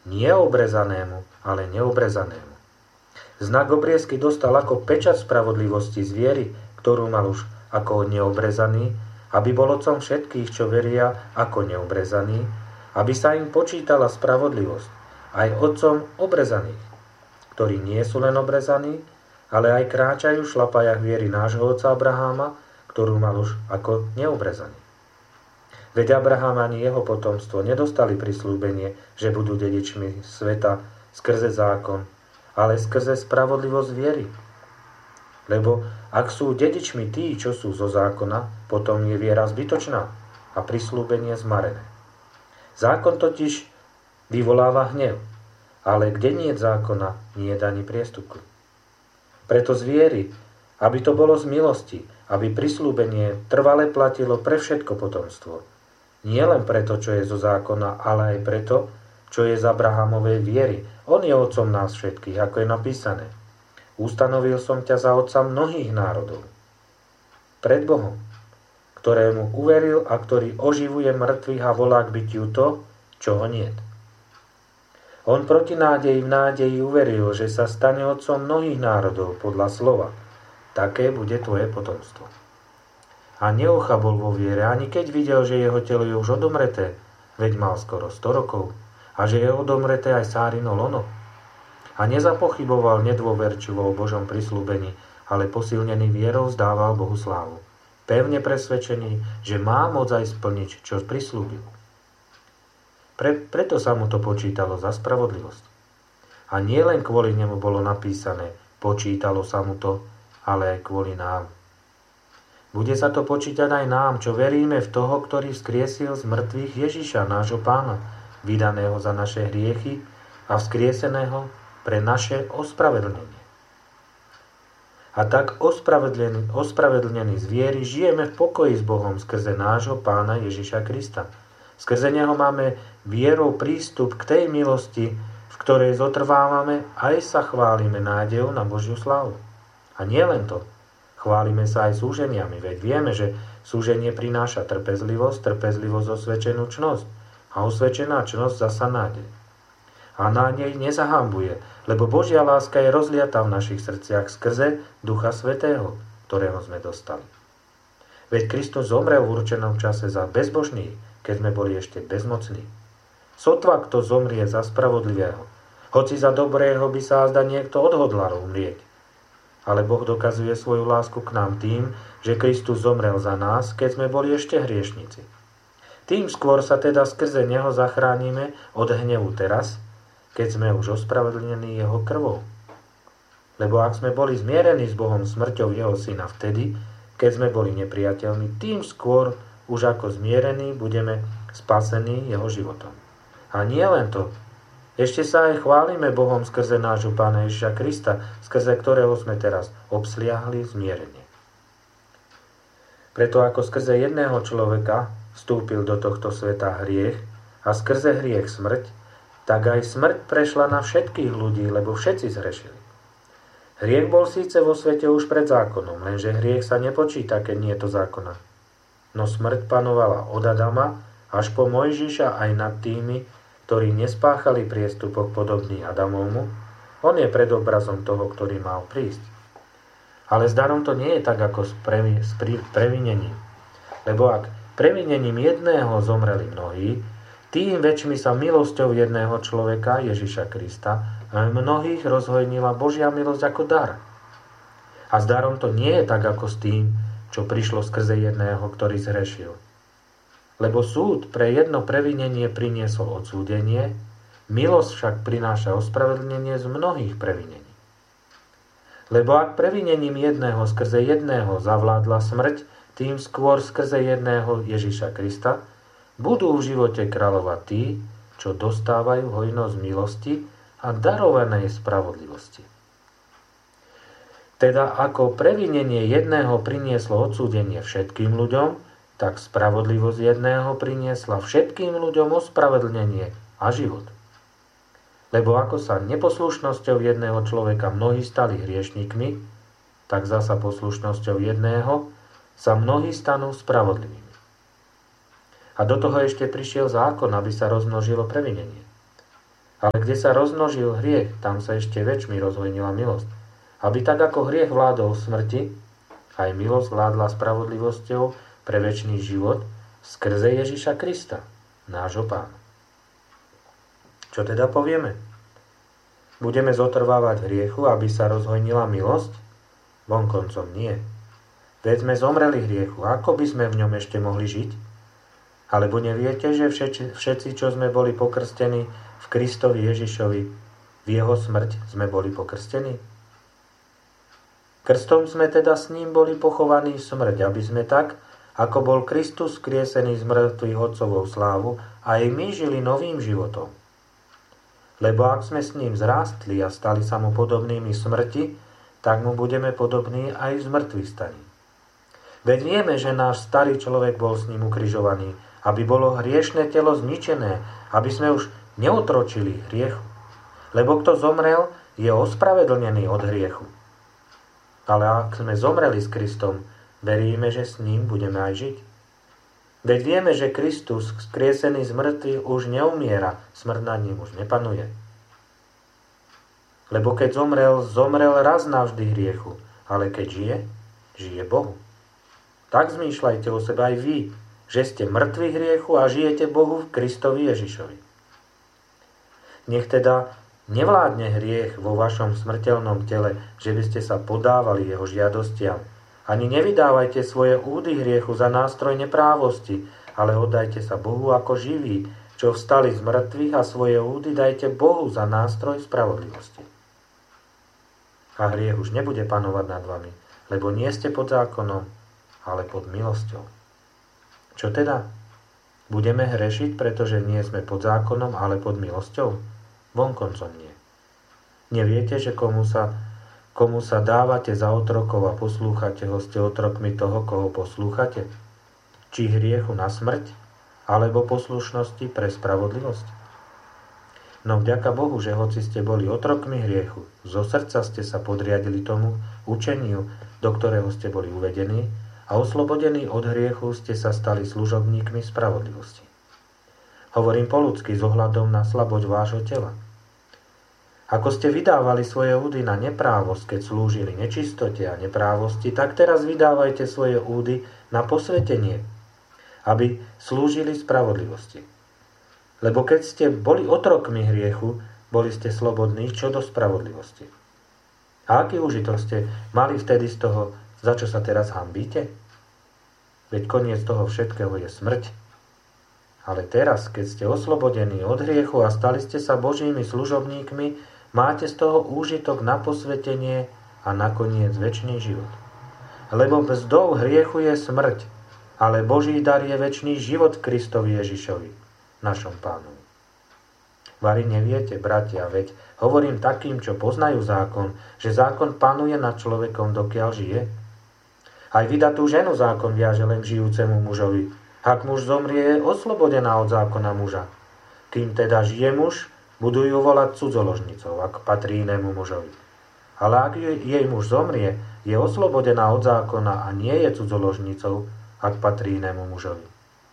Nie obrezanému, ale neobrezanému. Znak obriezky dostal ako pečať spravodlivosti z viery, ktorú mal už ako neobrezaný, aby bol otcom všetkých, čo veria ako neobrezaný, aby sa im počítala spravodlivosť, aj otcom obrezaných, ktorí nie sú len obrezaní, ale aj kráčajú v šlapajach viery nášho otca Abraháma, ktorú mal už ako neobrezaný. Veď Abraham ani jeho potomstvo nedostali prisľúbenie, že budú dedičmi sveta skrze zákon, ale skrze spravodlivosť viery. Lebo ak sú dedičmi tí, čo sú zo zákona, potom je viera zbytočná a prisľúbenie zmarené. Zákon totiž vyvoláva hnev, ale kde nie je zákona, nie je ani priestupku. Preto z viery, aby to bolo z milosti, aby prisľúbenie trvale platilo pre všetko potomstvo. Nie len preto, čo je zo zákona, ale aj preto, čo je z Abrahamovej viery. On je otcom nás všetkých, ako je napísané. Ustanovil som ťa za otca mnohých národov. Pred Bohom, ktorému uveril a ktorý oživuje mŕtvych a volá k bytiu to, čo ho niet. On proti nádeji v nádeji uveril, že sa stane otcom mnohých národov podľa slova. Také bude tvoje potomstvo. A neochabol vo viere, ani keď videl, že jeho telo je už odomreté, veď mal skoro 100 rokov, a že je odomreté aj Sárino lono. A nezapochyboval nedôverčivo o Božom prisľúbení, ale posilnený vierou vzdával Bohu slávu. Pevne presvedčený, že má moc aj splniť, čo prislúbil. Preto sa mu to počítalo za spravodlivosť. A nie len kvôli nemu bolo napísané, počítalo sa mu to, ale aj kvôli nám. Bude sa to počítať aj nám, čo veríme v toho, ktorý vzkriesil z mŕtvych Ježiša, nášho Pána, vydaného za naše hriechy a vzkrieseného pre naše ospravedlnenie. A tak ospravedlnení z viery žijeme v pokoji s Bohom skrze nášho Pána Ježiša Krista. Skrze neho máme vierou prístup k tej milosti, v ktorej zotrvávame, aj sa chválime nádejou na Božiu slávu. A nie len to, chválime sa aj súženiami, veď vieme, že súženie prináša trpezlivosť osvedčenú čnosť a osvedčená čnosť zasa nádej. A nádej nezahambuje, lebo Božia láska je rozliatá v našich srdciach skrze Ducha Svätého, ktorého sme dostali. Veď Kristus zomrel v určenom čase za bezbožných, keď sme boli ešte bezmocní. Sotva kto zomrie za spravodlivého, hoci za dobrého by sa azda niekto odhodlal umrieť. Ale Boh dokazuje svoju lásku k nám tým, že Kristus zomrel za nás, keď sme boli ešte hriešnici. Tým skôr sa teda skrze neho zachránime od hnevu teraz, keď sme už ospravedlnení jeho krvou. Lebo ak sme boli zmierení s Bohom smrťou jeho syna vtedy, keď sme boli nepriateľmi, tým skôr už ako zmierení budeme spasení jeho životom. A nie len to, ešte sa aj chválime Bohom skrze nášho Pána Ježiša Krista, skrze ktorého sme teraz obsliahli zmierenie. Preto ako skrze jedného človeka vstúpil do tohto sveta hriech a skrze hriech smrť, tak aj smrť prešla na všetkých ľudí, lebo všetci zhrešili. Hriech bol síce vo svete už pred zákonom, lenže hriech sa nepočíta, keď nie je to zákona. No smrť panovala od Adama až po Mojžiša aj nad tými, ktorí nespáchali priestupok podobný Adamovmu. On je predobrazom toho, ktorý mal prísť. Ale s darom to nie je tak, ako s previnením. Lebo ak previnením jedného zomreli mnohí, tým väčšmi sa milosťou jedného človeka, Ježiša Krista, mnohých rozhojnila Božia milosť ako dar. A s darom to nie je tak, ako s tým, čo prišlo skrze jedného, ktorý zhrešil. Lebo súd pre jedno previnenie priniesol odsúdenie, milosť však prináša ospravedlnenie z mnohých previnení. Lebo ak previnením jedného skrze jedného zavládla smrť, tým skôr skrze jedného Ježiša Krista budú v živote kráľovať tí, čo dostávajú hojnosť milosti a darovanej spravodlivosti. Teda ako previnenie jedného prinieslo odsúdenie všetkým ľuďom, tak spravodlivosť jedného priniesla všetkým ľuďom ospravedlnenie a život. Lebo ako sa neposlušnosťou jedného človeka mnohí stali hriešnikmi, tak zasa poslušnosťou jedného sa mnohí stanú spravodlivými. A do toho ešte prišiel zákon, aby sa rozmnožilo previnenie. Ale kde sa rozmnožil hriech, tam sa ešte väčšmi rozhojnila milosť. Aby tak ako hriech vládol smrti, aj milosť vládla spravodlivosťou pre večný život skrze Ježiša Krista, nášho Pána. Čo teda povieme? Budeme zotrvávať v hriechu, aby sa rozhojnila milosť? Vonkoncom nie. Veď sme zomreli hriechu, ako by sme v ňom ešte mohli žiť? Alebo neviete, že všetci, čo sme boli pokrstení v Kristovi Ježišovi, v jeho smrť sme boli pokrstení? Krstom sme teda s ním boli pochovaní v smrť, aby sme tak, ako bol Kristus skriesený z mŕtvych Otcovou slávu, aj my žili novým životom. Lebo ak sme s ním zrástli a stali sa mu podobnými smrti, tak mu budeme podobní aj v zmrtvých staní. Veď vieme, že náš starý človek bol s ním ukrižovaný, aby bolo hriešne telo zničené, aby sme už neotročili hriechu. Lebo kto zomrel, je ospravedlnený od hriechu. Ale ak sme zomreli s Kristom, veríme, že s ním budeme aj žiť. Veď vieme, že Kristus, skriesený z mŕtvych, už neumiera, smrť nad ním už nepanuje. Lebo keď zomrel raz navždy hriechu, ale keď žije Bohu. Tak zmýšľajte o sebe aj vy, že ste mŕtvi hriechu a žijete Bohu v Kristovi Ježišovi. Nech teda nevládne hriech vo vašom smrteľnom tele, že by ste sa podávali jeho žiadostiam. Ani nevydávajte svoje údy hriechu za nástroj neprávosti, ale oddajte sa Bohu ako živí, čo vstali z mŕtvych, a svoje údy dajte Bohu za nástroj spravodlivosti. A hriech už nebude panovať nad vami, lebo nie ste pod zákonom, ale pod milosťou. Čo teda? Budeme hrešiť, pretože nie sme pod zákonom, ale pod milosťou? Vonkoncom nie. Neviete, že komu sa dávate za otrokov a poslúchate ho, ste otrokmi toho, koho poslúchate? Či hriechu na smrť, alebo poslušnosti pre spravodlivosť? No vďaka Bohu, že hoci ste boli otrokmi hriechu, zo srdca ste sa podriadili tomu učeniu, do ktorého ste boli uvedení, a oslobodení od hriechu ste sa stali služobníkmi spravodlivosti. Hovorím po ľudsky s ohľadom na slabosť vášho tela. Ako ste vydávali svoje údy na neprávosť, keď slúžili nečistote a neprávosti, tak teraz vydávajte svoje údy na posvetenie, aby slúžili spravodlivosti. Lebo keď ste boli otrokmi hriechu, boli ste slobodní čo do spravodlivosti. A aký užitok ste mali vtedy z toho, za čo sa teraz hanbíte? Veď koniec toho všetkého je smrť. Ale teraz, keď ste oslobodení od hriechu a stali ste sa Božími služobníkmi, máte z toho úžitok na posvetenie a nakoniec večný život. Lebo mzdou hriechu je smrť, ale Boží dar je večný život Kristovi Ježišovi, našom Pánovi. Vari neviete, bratia, veď hovorím takým, čo poznajú zákon, že zákon panuje nad človekom, dokiaľ žije. Aj vydatú ženu zákon viaže len žijúcemu mužovi. Ak muž zomrie, je oslobodená od zákona muža. Kým teda žije muž, budú ju volať cudzoložnicou, ak patrí inému mužovi. Ale ak jej muž zomrie, je oslobodená od zákona a nie je cudzoložnicou, ak patrí inému mužovi.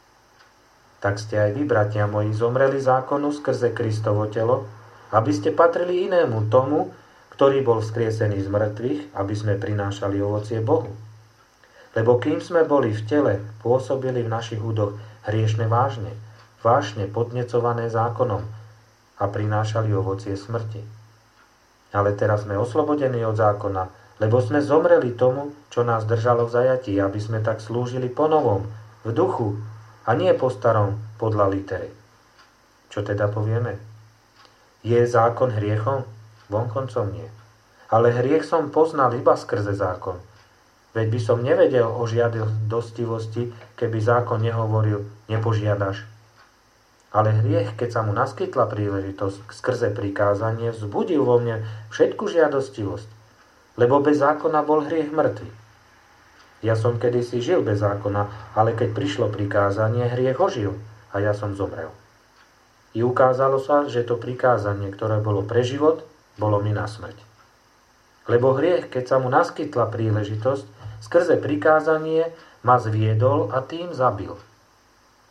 Tak ste aj vy, bratia moji, zomreli zákonu skrze Kristovo telo, aby ste patrili inému tomu, ktorý bol vzkriesený z mŕtvych, aby sme prinášali ovocie Bohu. Lebo kým sme boli v tele, pôsobili v našich údoch hriešne vášne podnecované zákonom a prinášali ovocie smrti. Ale teraz sme oslobodení od zákona, lebo sme zomreli tomu, čo nás držalo v zajatí, aby sme tak slúžili po novom, v duchu, a nie po starom, podľa litery. Čo teda povieme? Je zákon hriechom? Vonkoncom nie. Ale hriech som poznal iba skrze zákon. Veď by som nevedel o žiadostivosti, keby zákon nehovoril, nepožiadaš. Ale hriech, keď sa mu naskytla príležitosť skrze prikázanie, vzbudil vo mne všetku žiadostivosť, lebo bez zákona bol hriech mŕtvy. Ja som kedysi žil bez zákona, ale keď prišlo prikázanie, hriech ožil a ja som zomrel. I ukázalo sa, že to prikázanie, ktoré bolo pre život, bolo mi na smrť. Lebo hriech, keď sa mu naskytla príležitosť, skrze prikázanie ma zviedol a tým zabil.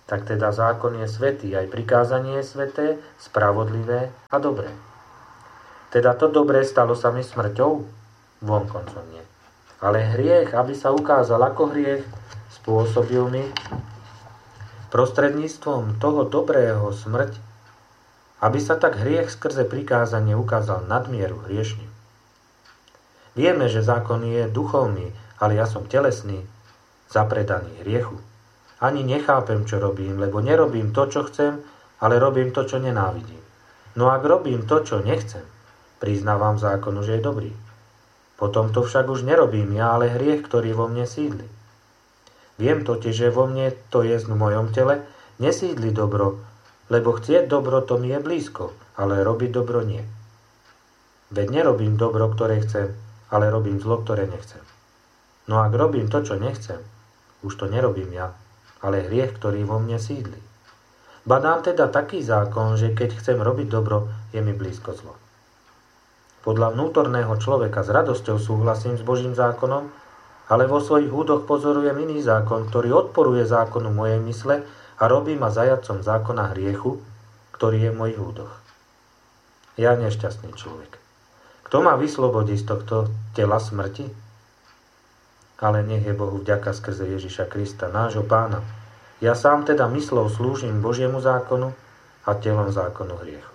Tak teda zákon je svätý, aj prikázanie je sväté, spravodlivé a dobré. Teda to dobré stalo sa mi smrťou? Vonkoncom nie. Ale hriech, aby sa ukázal ako hriech, spôsobil mi prostredníctvom toho dobrého smrť, aby sa tak hriech skrze prikázanie ukázal nadmieru hriešným. Vieme, že zákon je duchovný, ale ja som telesný, zapredaný hriechu. Ani nechápem, čo robím, lebo nerobím to, čo chcem, ale robím to, čo nenávidím. No ak robím to, čo nechcem, priznávam zákonu, že je dobrý. Potom to však už nerobím ja, ale hriech, ktorý vo mne sídli. Viem totiž, že vo mne, to je v mojom tele, nesídli dobro, lebo chcieť dobro to mi je blízko, ale robiť dobro nie. Veď nerobím dobro, ktoré chcem, ale robím zlo, ktoré nechcem. No ak robím to, čo nechcem, už to nerobím ja, ale hriech, ktorý vo mne sídli. Badám teda taký zákon, že keď chcem robiť dobro, je mi blízko zlo. Podľa vnútorného človeka s radosťou súhlasím s Božím zákonom, ale vo svojich údoch pozorujem iný zákon, ktorý odporuje zákonu mojej mysle a robí ma zajatcom zákona hriechu, ktorý je v mojich údoch. Ja nešťastný človek. Kto ma vyslobodí z tohto tela smrti? Ale nech je Bohu vďaka skrze Ježiša Krista, nášho Pána. Ja sám teda myslou slúžim Božiemu zákonu a telom zákonu hriechu.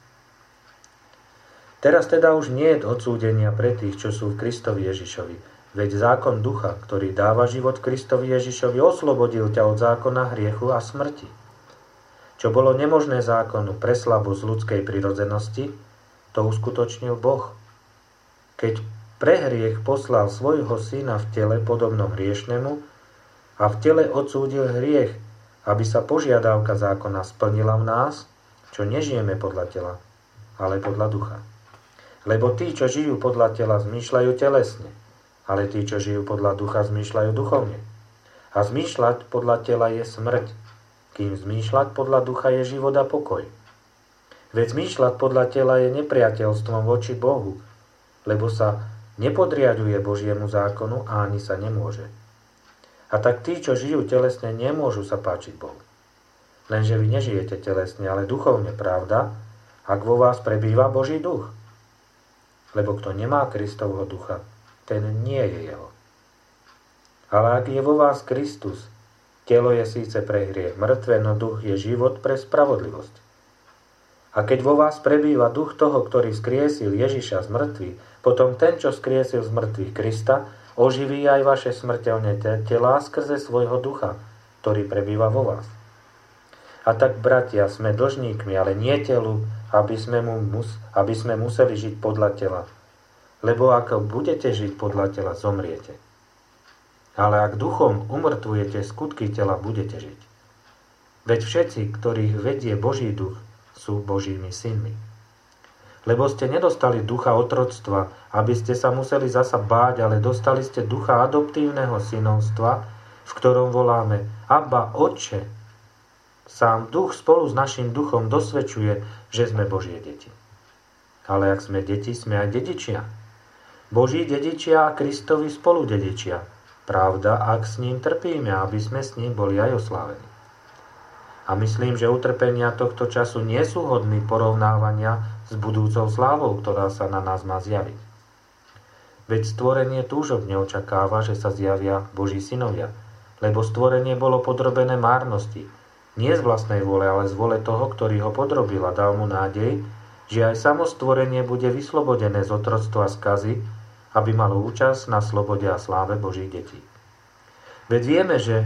Teraz teda už nie je odsúdenia pre tých, čo sú v Kristovi Ježišovi. Veď zákon ducha, ktorý dáva život Kristovi Ježišovi, oslobodil ťa od zákona hriechu a smrti. Čo bolo nemožné zákonu pre slabosť ľudskej prirodzenosti, to uskutočnil Boh. Keď pre hriech poslal svojho syna v tele podobnom hriešnemu a v tele odsúdil hriech, aby sa požiadavka zákona splnila v nás, čo nežijeme podľa tela, ale podľa ducha. Lebo tí, čo žijú podľa tela, zmýšľajú telesne, ale tí, čo žijú podľa ducha, zmýšľajú duchovne. A zmýšľať podľa tela je smrť, kým zmýšľať podľa ducha je život a pokoj. Veď zmýšľať podľa tela je nepriateľstvom voči Bohu, lebo sa nepodriaďuje Božiemu zákonu a ani sa nemôže. A tak tí, čo žijú telesne, nemôžu sa páčiť Bohu. Lenže vy nežijete telesne, ale duchovne, pravda, ak vo vás prebýva Boží duch. Lebo kto nemá Kristovho ducha, ten nie je jeho. Ale ak je vo vás Kristus, telo je síce pre hriech mŕtve, no duch je život pre spravodlivosť. A keď vo vás prebýva duch toho, ktorý skriesil Ježiša z mŕtvych, potom ten, čo skriesil z mŕtvych Krista, oživí aj vaše smrteľné telá skrze svojho ducha, ktorý prebýva vo vás. A tak, bratia, sme dlžníkmi, ale nie telu, aby sme museli žiť podľa tela. Lebo ak budete žiť podľa tela, zomriete. Ale ak duchom umrtvujete skutky tela, budete žiť. Veď všetci, ktorých vedie Boží duch, sú Božími synmi. Lebo ste nedostali ducha otroctva, aby ste sa museli zasa báť, ale dostali ste ducha adoptívneho synovstva, v ktorom voláme Abba, Otče. Sám duch spolu s našim duchom dosvedčuje, že sme Božie deti. Ale ak sme deti, sme aj dedičia. Boží dedičia a Kristovi spolu dedičia. Pravda, ak s ním trpíme, aby sme s ním boli aj oslávení. A myslím, že utrpenia tohto času nie sú hodní porovnávania s budúcou slávou, ktorá sa na nás má zjaviť. Veď stvorenie túžobne očakáva, že sa zjavia Boží synovia, lebo stvorenie bolo podrobené márnosti, nie z vlastnej vôle, ale z vôle toho, ktorý ho podrobil a dal mu nádej, že aj samo stvorenie bude vyslobodené z otroctva skazy, aby malo účasť na slobode a sláve Božích detí. Veď vieme, že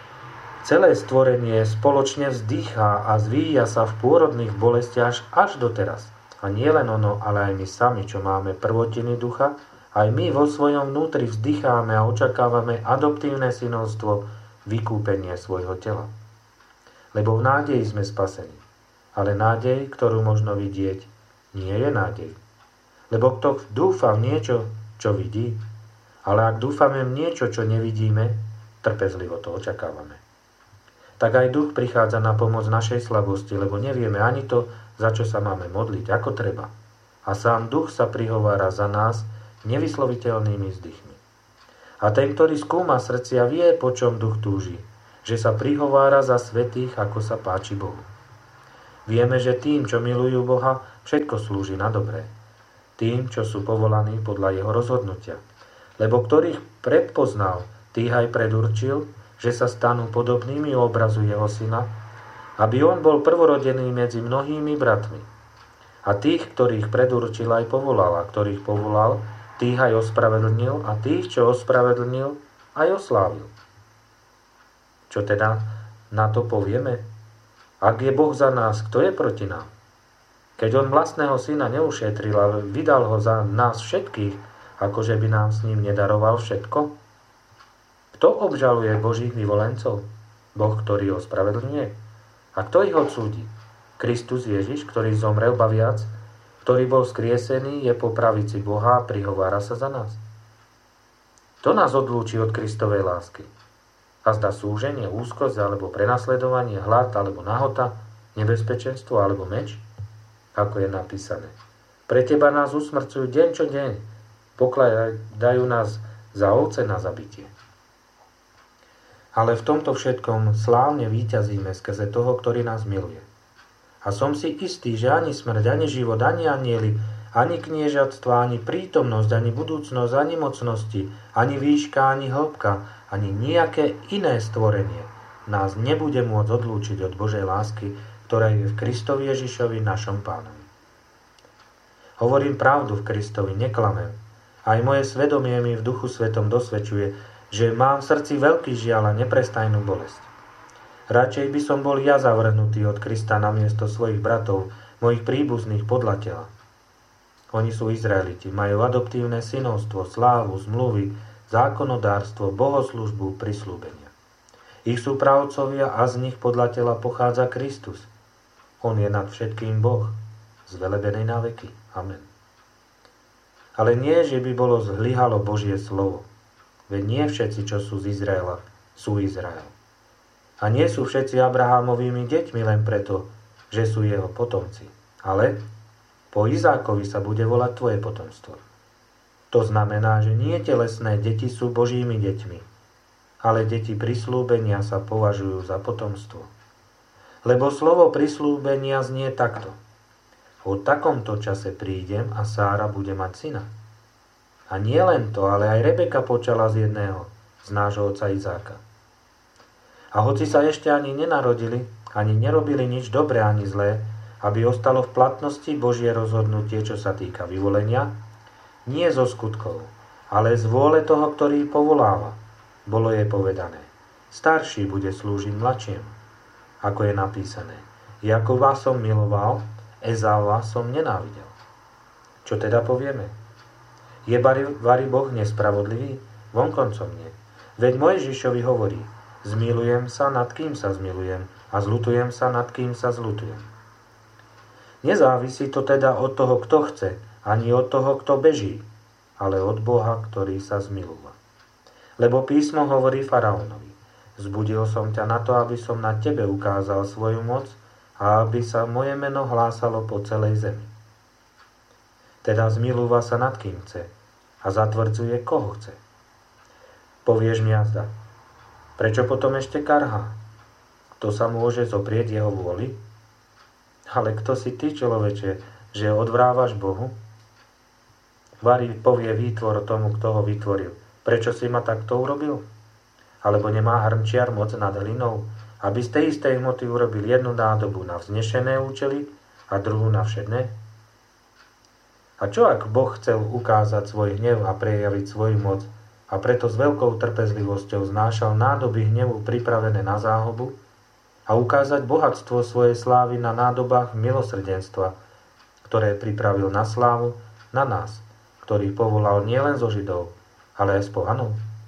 celé stvorenie spoločne vzdychá a zvíja sa v pôrodných bolestiach až doteraz. A nie len ono, ale aj my sami, čo máme prvotiny ducha, aj my vo svojom vnútri vzdycháme a očakávame adoptívne synovstvo, vykúpenie svojho tela. Lebo v nádeji sme spasení. Ale nádej, ktorú možno vidieť, nie je nádej. Lebo kto dúfa v niečo, čo vidí, ale ak dúfame v niečo, čo nevidíme, trpezlivo to očakávame. Tak aj duch prichádza na pomoc našej slabosti, lebo nevieme ani to, za čo sa máme modliť, ako treba. A sám duch sa prihovára za nás nevysloviteľnými vzdychmi. A ten, ktorý skúma srdcia, vie, po čom duch túži. že sa prihovára za svätých, ako sa páči Bohu. Vieme, že tým, čo milujú Boha, všetko slúži na dobré. Tým, čo sú povolaní podľa jeho rozhodnutia. Lebo ktorých predpoznal, tých aj predurčil, že sa stanú podobnými obrazu jeho syna, aby on bol prvorodený medzi mnohými bratmi. A tých, ktorých predurčil, aj povolal, a ktorých povolal, tých aj ospravedlnil, a tých, čo ospravedlnil, aj oslávil. Čo teda na to povieme? Ak je Boh za nás, kto je proti nám? Keď on vlastného syna neušetril, ale vydal ho za nás všetkých, akože by nám s ním nedaroval všetko? Kto obžaluje Božích vyvolencov? Boh, ktorý ospravedlňuje. A kto ich odsúdi? Kristus Ježiš, ktorý zomrel ba viac, ktorý bol skriesený, je po pravici Boha a prihovára sa za nás. To nás odlúči od Kristovej lásky. A zda súženie, úzkosť, alebo prenasledovanie, hlad, alebo nahota, nebezpečenstvo, alebo meč? Ako je napísané. Pre teba nás usmrcujú deň čo deň. Pokladajú nás za ovce na zabitie. Ale v tomto všetkom slávne víťazíme skrze toho, ktorý nás miluje. A som si istý, že ani smrť, ani život, ani anjeli, ani kniežatstva, ani prítomnosť, ani budúcnosť, ani mocnosti, ani výška, ani hĺbka, ani nejaké iné stvorenie nás nebude môcť odlúčiť od Božej lásky, ktorá je v Kristovi Ježišovi, našom Pánovi. Hovorím pravdu v Kristovi, neklamem. Aj moje svedomie mi v Duchu Svetom dosvedčuje, že mám v srdci veľký žiaľ a neprestajnú bolesť. Radšej by som bol ja zavrhnutý od Krista namiesto svojich bratov, mojich príbuzných podľa tela. Oni sú Izraeliti, majú adoptívne synovstvo, slávu, zmluvy, zákonodárstvo, bohoslužbu, prisľúbenia. Ich sú pravcovia a z nich podľa tela pochádza Kristus. On je nad všetkým Boh, zvelebený na veky. Amen. Ale nie, že by bolo zlyhalo Božie slovo. Veď nie všetci, čo sú z Izraela, sú Izrael. A nie sú všetci Abrahámovými deťmi len preto, že sú jeho potomci. Ale po Izákovi sa bude volať tvoje potomstvo. To znamená, že nie telesné deti sú Božími deťmi, ale deti prislúbenia sa považujú za potomstvo. Lebo slovo prislúbenia znie takto. O takomto čase prídem a Sára bude mať syna. A nie len to, ale aj Rebeka počala z jedného, z nášho otca Izáka. A hoci sa ešte ani nenarodili, ani nerobili nič dobré ani zlé, aby ostalo v platnosti Božie rozhodnutie, čo sa týka vyvolenia, nie zo skutkov, ale z vôle toho, ktorý povoláva. Bolo jej povedané, starší bude slúžiť mladšiemu. Ako je napísané, Jakova som miloval, Ezáva som nenávidel. Čo teda povieme? Je vari Boh nespravodlivý? Vonkoncom nie. Veď Mojžišovi hovorí, zmilujem sa, nad kým sa zmilujem, a zľutujem sa, nad kým sa zľutujem. Nezávisí to teda od toho, kto chce, ani od toho, kto beží, ale od Boha, ktorý sa zmilúva. Lebo písmo hovorí faraónovi, zbudil som ťa na to, aby som na tebe ukázal svoju moc a aby sa moje meno hlásalo po celej zemi. Teda zmilúva sa nad kým chce a zatvrdzuje, koho chce. Povieš mi azda, prečo potom ešte karhá? Kto sa môže zoprieť jeho vôli? Ale kto si ty, človeče, že odvrávaš Bohu? Vari povie výtvor tomu, kto ho vytvoril. Prečo si ma takto urobil? Alebo nemá hrnčiar moc nad hlinou, aby z tej istej hmoty urobil jednu nádobu na vznešené účely a druhú na všedné? A čo ak Boh chcel ukázať svoj hnev a prejaviť svoju moc a preto s veľkou trpezlivosťou znášal nádoby hnevu pripravené na záhubu a ukázať bohatstvo svojej slávy na nádobách milosrdenstva, ktoré pripravil na slávu na nás, ktorých povolal nielen zo Židov, ale aj z pohanov?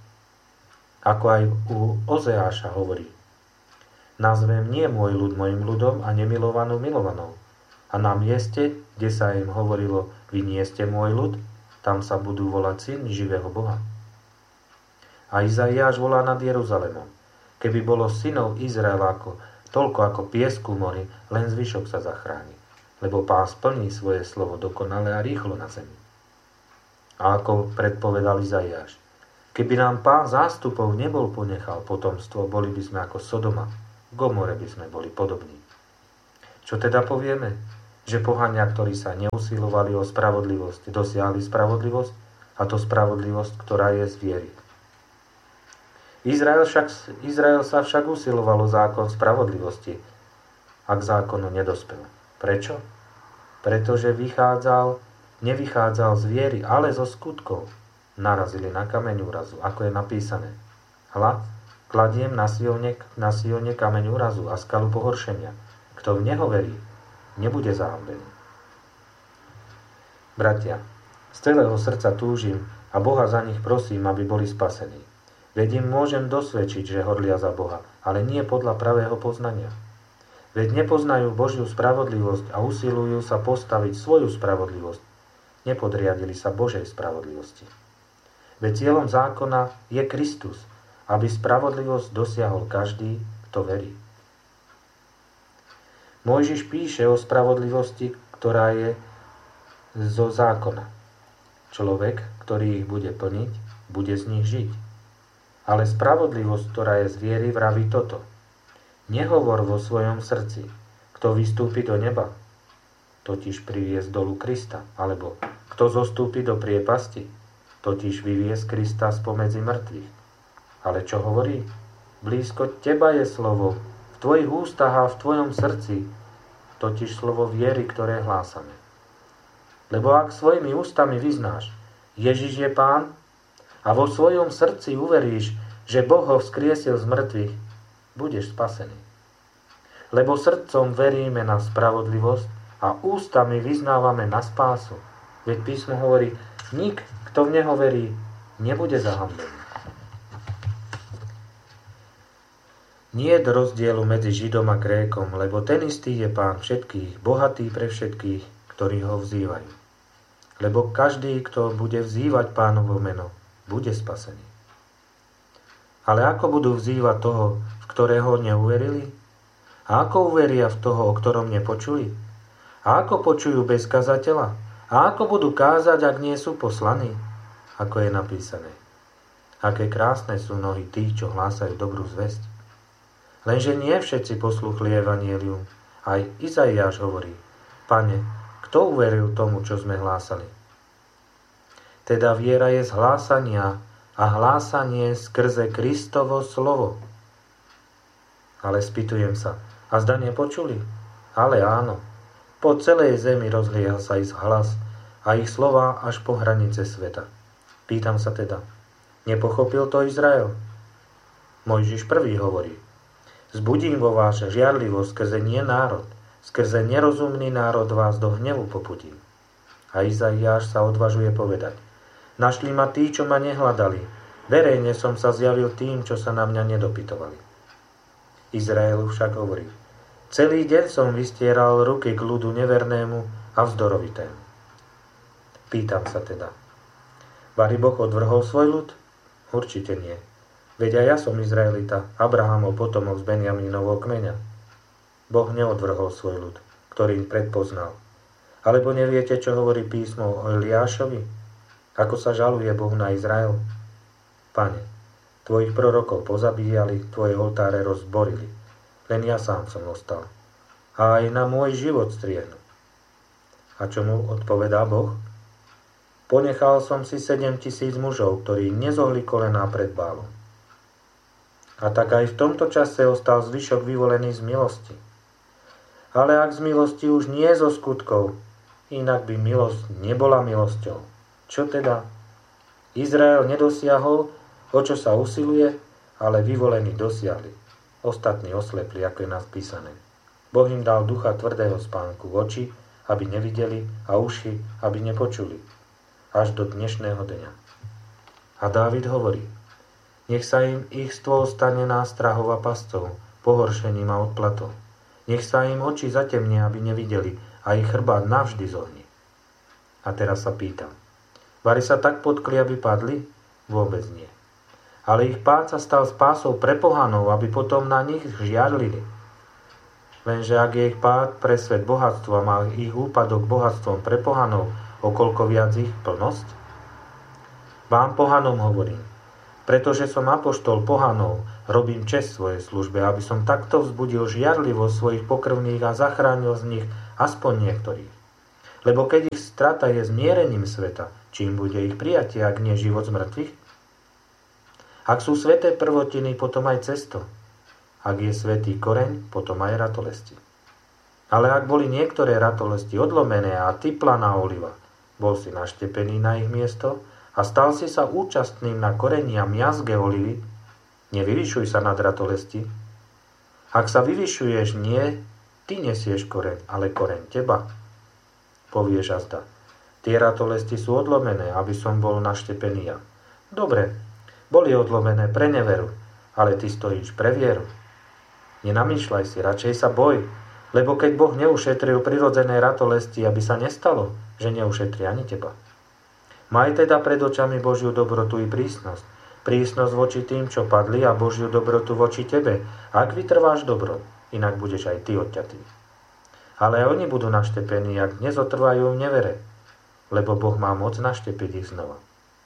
Ako aj u Ozeáša hovorí, nazvem nie môj ľud mojim ľudom a nemilovanú milovanou. A na mieste, kde sa im hovorilo, vy nie ste môj ľud, tam sa budú volať syny živého Boha. A Izaiáš volá nad Jeruzalemom, keby bolo synov Izraela toľko ako piesku mori, len zvyšok sa zachráni, lebo Pán splní svoje slovo dokonale a rýchlo na zemi. A ako predpovedal Izaiáš, Keby nám Pán zástupov nebol ponechal potomstvo, boli by sme ako Sodoma. V Gomore by sme boli podobní. Čo teda povieme? Že pohania, ktorí sa neusilovali o spravodlivosť, dosiahli spravodlivosť, a to spravodlivosť, ktorá je z viery. Izrael sa však usiloval o zákon spravodlivosti, ak zákonu nedospel. Prečo? Pretože nevychádzal z viery, ale zo skutkov. Narazili na kameň úrazu, ako je napísané. Hľa, kladiem na Sione kameň úrazu a skalu pohoršenia. Kto v neho verí, nebude zahambený. Bratia, z celého srdca túžim a Boha za nich prosím, aby boli spasení. Veď im môžem dosvedčiť, že hodlia za Boha, ale nie podľa pravého poznania. Veď nepoznajú Božiu spravodlivosť a usilujú sa postaviť svoju spravodlivosť. Nepodriadili sa Božej spravodlivosti. Veď cieľom zákona je Kristus, aby spravodlivosť dosiahol každý, kto verí. Mojžiš píše o spravodlivosti, ktorá je zo zákona. Človek, ktorý ich bude plniť, bude z nich žiť. Ale spravodlivosť, ktorá je z viery, vraví toto. Nehovor vo svojom srdci, kto vystúpi do neba, totiž priviesť dolu Krista, alebo kto zostúpi do priepasti, totiž vyviesť Krista spomedzi mŕtvych. Ale čo hovorí? Blízko teba je slovo, v tvojich ústach a v tvojom srdci, totiž slovo viery, ktoré hlásame. Lebo ak svojimi ústami vyznáš, Ježiš je Pán, a vo svojom srdci uveríš, že Boh ho vzkriesil z mŕtvych, budeš spasený. Lebo srdcom veríme na spravodlivosť a ústami vyznávame na spásu. Veď písmo hovorí, nik, kto v neho verí, nebude zahambený. Nie je rozdielu medzi Židom a Grékom, lebo ten istý je Pán všetkých, bohatý pre všetkých, ktorí ho vzývajú. Lebo každý, kto bude vzývať Pánovo meno, bude spasený. Ale ako budú vzývať toho, v ktorého neuverili? A ako uveria v toho, o ktorom nepočuli? A ako počujú bez kazateľa? A ako budú kázať, ak nie sú poslaní? Ako je napísané. Aké krásne sú nohy tých, čo hlásajú dobrú zvesť. Lenže nie všetci poslúchli evanjelium. Aj Izaiáš hovorí, Pane, kto uveril tomu, čo sme hlásali? Teda viera je z hlásania a hlásanie skrze Kristovo slovo. Ale spýtujem sa, a zda nepočuli? Ale áno, po celej zemi rozliehal sa ich hlas a ich slova až po hranice sveta. Pýtam sa teda, nepochopil to Izrael? Mojžiš prvý hovorí, zbudím vo vás žiarlivosť skrze nie národ, skrze nerozumný národ vás do hnevu popudím. A Izaiáš sa odvažuje povedať, našli ma tí, čo ma nehľadali. Verejne som sa zjavil tým, čo sa na mňa nedopytovali. Izraelu však hovorí, celý deň som vystieral ruky k ľudu nevernému a vzdorovitému. Pýtam sa teda, Bari Boh odvrhol svoj ľud? Určite nie. Veď aj ja som Izraelita, Abrahamov potomok z Benjamínovho kmeňa. Boh neodvrhol svoj ľud, ktorý predpoznal. Alebo neviete, čo hovorí písmo o Eliášovi? Ako sa žaluje Boh na Izrael? Pane, tvojich prorokov pozabíjali, tvoje oltáre rozborili. Len ja sám som ostal. A aj na môj život striehnu. A čo mu odpovedá Boh? Ponechal som si 7 000 mužov, ktorí nezohli kolená pred Bálom. A tak aj v tomto čase ostal zvyšok vyvolený z milosti. Ale ak z milosti už nie zo skutkov, inak by milosť nebola milosťou. Čo teda? Izrael nedosiahol, o čo sa usiluje, ale vyvolení dosiahli. Ostatní oslepli, ako je napísané. Boh im dal ducha tvrdého spánku, oči, aby nevideli, a uši, aby nepočuli. Až do dnešného dňa. A Dávid hovorí, nech sa im ich stôl stane nástrahou a pascov, pohoršením a odplatou. Nech sa im oči zatemnia, aby nevideli, a ich chrbát navždy zohni. A teraz sa pýtam, Bari sa tak potkli, aby padli? Vôbec nie. Ale ich pád sa stal spásou pre pohanov, aby potom na nich žiarlili. Lenže ak je ich pád pre svet bohatstvom a ich úpadok bohatstvom pre pohanov, o koľko viac ich plnosť? Vám pohanom hovorím, Pretože som apoštol pohanov, robím česť svojej službe, aby som takto vzbudil žiarlivosť svojich pokrvných a zachránil z nich aspoň niektorých. Lebo keď ich strata je zmierením sveta, čím bude ich prijatie, ak nie život z mŕtvych? Ak sú sveté prvotiny, potom aj cesto. Ak je svätý koreň, potom aj ratolesti. Ale ak boli niektoré ratolesti odlomené a typlaná oliva, bol si naštepený na ich miesto a stal si sa účastným na koreni a miazge olivy, nevyvyšuj sa nad ratolesti. Ak sa vyvyšuješ, nie, ty nesieš koreň, ale koreň teba. Povieš azda, tie ratolesti sú odlomené, aby som bol naštepený ja. Dobre, boli odlomené pre neveru, ale ty stojíš pre vieru. Nenamýšľaj si, radšej sa boj, lebo keď Boh neušetril prirodzené ratolesti, aby sa nestalo, že neušetrí ani teba. Maj teda pred očami Božiu dobrotu i prísnosť. Prísnosť voči tým, čo padli, a Božiu dobrotu voči tebe, ak vytrváš dobro, inak budeš aj ty odťatý. Ale aj oni budú naštepení, ak nezotrvajú v nevere, lebo Boh má moc naštepiť ich znova.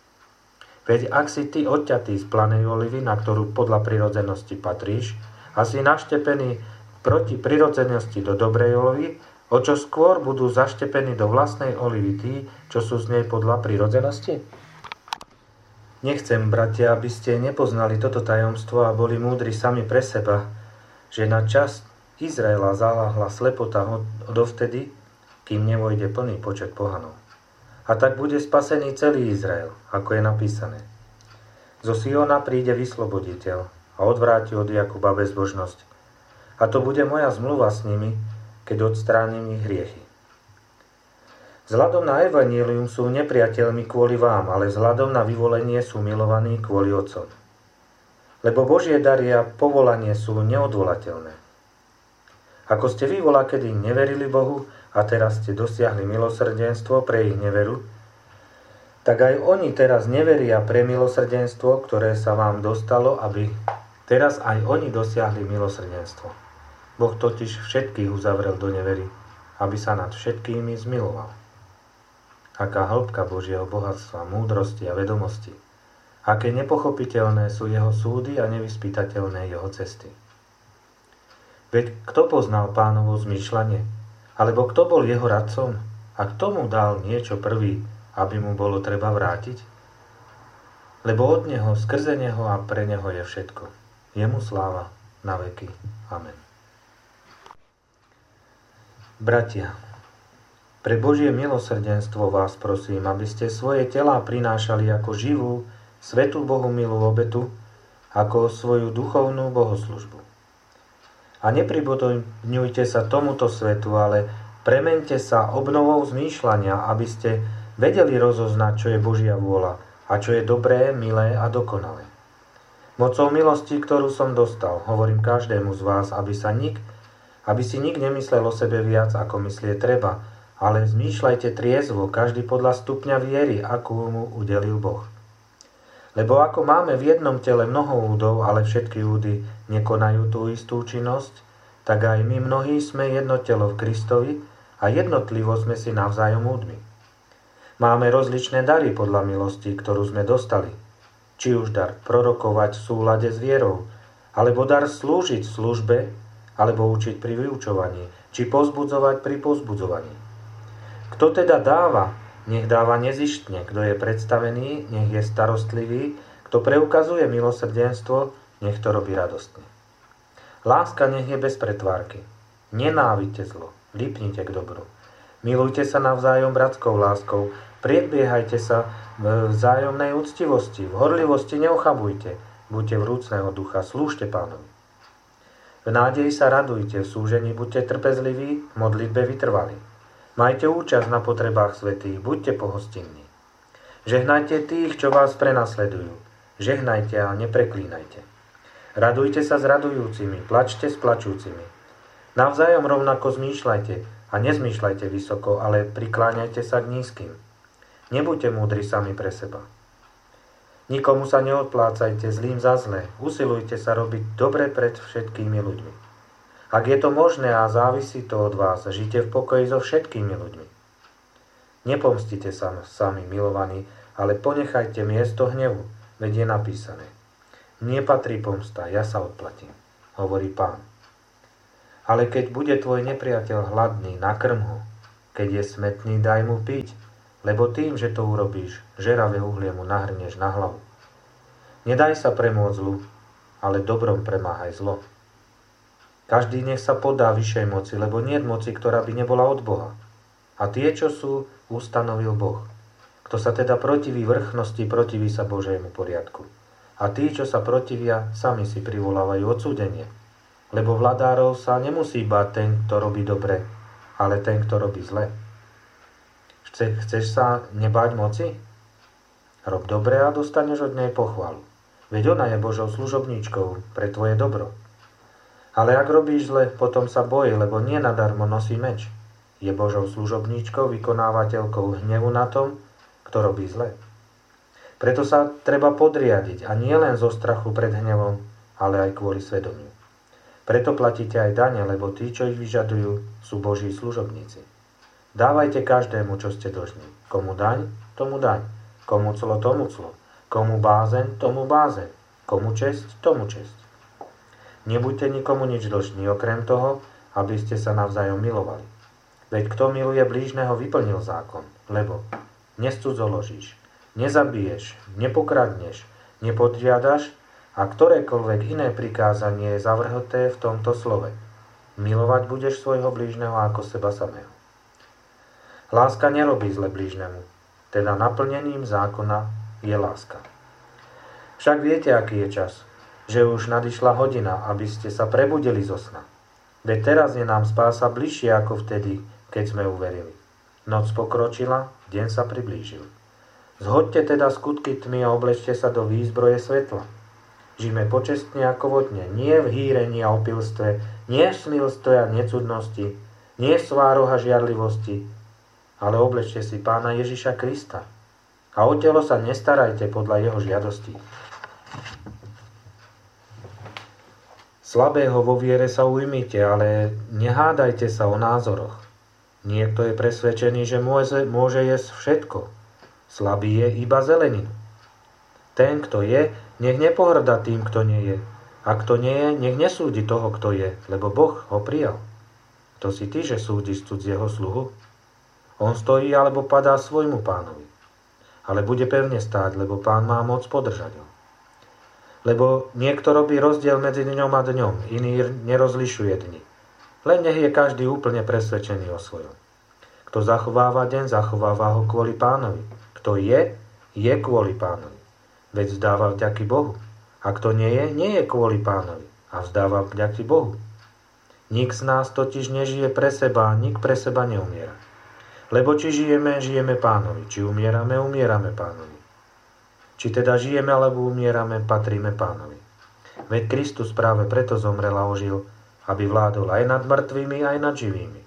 Veď ak si ty odťatý z planej olivy, na ktorú podľa prirodzenosti patríš, a si naštepený proti prirodzenosti do dobrej olivy, o čo skôr budú zaštepení do vlastnej olivy tí, čo sú z nej podľa prirodzenosti? Nechcem, bratia, aby ste nepoznali toto tajomstvo a boli múdri sami pre seba, že na čas Izraela zaláhla slepota dovtedy, kým nevojde plný počet pohanov. A tak bude spasený celý Izrael, ako je napísané. Zo Siona príde vysloboditeľ a odvráti od Jakuba bezbožnosť. A to bude moja zmluva s nimi, keď odstránim ich hriechy. Vzhľadom na evanjelium sú nepriateľmi kvôli vám, ale vzhľadom na vyvolenie sú milovaní kvôli Otcom. Lebo Božie dary a povolanie sú neodvolateľné. Ako ste vy voľakedy neverili Bohu a teraz ste dosiahli milosrdenstvo pre ich neveru, tak aj oni teraz neveria pre milosrdenstvo, ktoré sa vám dostalo, aby teraz aj oni dosiahli milosrdenstvo. Boh totiž všetkých uzavrel do nevery, aby sa nad všetkými zmiloval. Aká hĺbka Božieho bohatstva, múdrosti a vedomosti. Aké nepochopiteľné sú jeho súdy a nevyspytateľné jeho cesty. Veď kto poznal Pánovo zmýšľanie? Alebo kto bol jeho radcom? A kto mu dal niečo prvý, aby mu bolo treba vrátiť? Lebo od neho, skrze neho a pre neho je všetko. Jemu sláva na veky. Amen. Bratia, pre Božie milosrdenstvo vás prosím, aby ste svoje telá prinášali ako živú, svätú Bohu milú obetu, ako svoju duchovnú bohoslužbu. A nepripodobňujte sa tomuto svetu, ale premente sa obnovou zmýšľania, aby ste vedeli rozoznať, čo je Božia vôľa a čo je dobré, milé a dokonalé. Mocou milosti, ktorú som dostal, hovorím každému z vás, aby si nik nemyslel o sebe viac, ako myslie treba, ale zmýšľajte triezvo, každý podľa stupňa viery, akú mu udelil Boh. Lebo ako máme v jednom tele mnoho údov, ale všetky údy nekonajú tú istú činnosť, tak aj my mnohí sme jedno telo v Kristovi a jednotlivo sme si navzájom údmi. Máme rozličné dary podľa milosti, ktorú sme dostali. Či už dar prorokovať v súlade s vierou, alebo dar slúžiť v službe, alebo učiť pri vyučovaní, či pozbudzovať pri pozbudzovaní. Kto teda dáva, nech dáva nezištne, kto je predstavený, nech je starostlivý, kto preukazuje milosrdenstvo, nech to robí radostne. Láska nech je bez pretvárky. Nenávidte zlo, lipnite k dobru. Milujte sa navzájom bratskou láskou, predbiehajte sa v vzájomnej úctivosti, v horlivosti neochabujte, buďte vrúcneho ducha, slúžte Pánovi. V nádeji sa radujte, v súžení buďte trpezliví, v modlitbe vytrvalí. Majte účasť na potrebách svätých, buďte pohostinní. Žehnajte tých, čo vás prenasledujú. Žehnajte a nepreklínajte. Radujte sa s radujúcimi, plačte s plačúcimi. Navzájom rovnako zmýšľajte a nezmýšľajte vysoko, ale prikláňajte sa k nízkym. Nebuďte múdri sami pre seba. Nikomu sa neodplácajte zlým za zlé, usilujte sa robiť dobre pred všetkými ľuďmi. Ak je to možné a závisí to od vás, žite v pokoji so všetkými ľuďmi. Nepomstite sa sami, milovaní, ale ponechajte miesto hnevu, Veď je napísané: Mne patrí pomsta, ja sa odplatím, hovorí Pán. Ale keď bude tvoj nepriateľ hladný, nakrm ho. Keď je smätný, daj mu piť, lebo tým, že to urobíš, žeravé uhlie mu nahrnieš na hlavu. Nedaj sa premôcť zlu, ale dobrom premáhaj zlo. Každý nech sa podá vyššej moci, lebo niet moci, ktorá by nebola od Boha. A tie, čo sú, ustanovil Boh. Kto sa teda protiví vrchnosti, protiví sa Božiemu poriadku. A tí, čo sa protivia, sami si privolávajú odsúdenie. Lebo vladárov sa nemusí báť ten, kto robí dobre, ale ten, kto robí zle. Chceš sa nebáť moci? Rob dobre a dostaneš od nej pochvalu. Veď ona je Božou služobníčkou pre tvoje dobro. Ale ak robíš zle, potom sa boji, lebo nie nadarmo nosí meč. Je Božou služobníčkou, vykonávateľkou hnevu na tom, kto robí zle. Preto sa treba podriadiť, a nie len zo strachu pred hnevom, ale aj kvôli svedomiu. Preto platíte aj dane, lebo tí, čo ich vyžadujú, sú Boží služobníci. Dávajte každému, čo ste dlžní. Komu daň, tomu daň. Komu clo, tomu clo. Komu bázeň, tomu bázeň. Komu česť, tomu česť. Nebuďte nikomu nič dlžní, okrem toho, aby ste sa navzájom milovali. Veď kto miluje blížneho, vyplnil zákon, lebo nescudzoložíš, nezabiješ, nepokradneš, nepodžiadaš a ktorékoľvek iné prikázanie je zavrhnuté v tomto slove. Milovať budeš svojho blížneho ako seba samého. Láska nerobí zle blížnemu, teda naplnením zákona je láska. Však viete, aký je čas, že už nadišla hodina, aby ste sa prebudili zo sna. Veď teraz je nám spása bližšie ako vtedy, keď sme uverili. Noc pokročila, deň sa priblížil. Zhoďte teda skutky tmy a oblečte sa do výzbroje svetla. Žijme počestne ako vodne, nie v hýrení a opilstve, nie v smilstve a necudnosti, nie v svároch a žiarlivosti, ale oblečte si Pána Ježiša Krista. A o telo sa nestarajte podľa jeho žiadostí. Slabého vo viere sa ujmite, ale nehádajte sa o názoroch. Niekto je presvedčený, že môže jesť všetko. Slabý je iba zeleninu. Ten, kto je, nech nepohrda tým, kto nie je. A kto nie je, nech nesúdi toho, kto je, lebo Boh ho prijal. Kto si ty, že súdiš cudzieho sluhu? On stojí alebo padá svojmu pánovi. Ale bude pevne stáť, lebo Pán má moc podržať ho. Lebo niekto robí rozdiel medzi dňom a dňom, iný nerozlišuje dni. Len nech je každý úplne presvedčený o svojom. Kto zachováva deň, zachováva ho kvôli Pánovi. Kto je kvôli Pánovi. Veď vzdáva vďaky Bohu. A kto nie je kvôli Pánovi. A vzdáva vďaky Bohu. Nik z nás totiž nežije pre seba, nik pre seba neumiera. Lebo či žijeme Pánovi. Či umierame Pánovi. Či teda žijeme alebo umierame, patríme Pánovi. Veď Kristus práve preto zomrel a ožil, aby vládol aj nad mŕtvými, aj nad živými.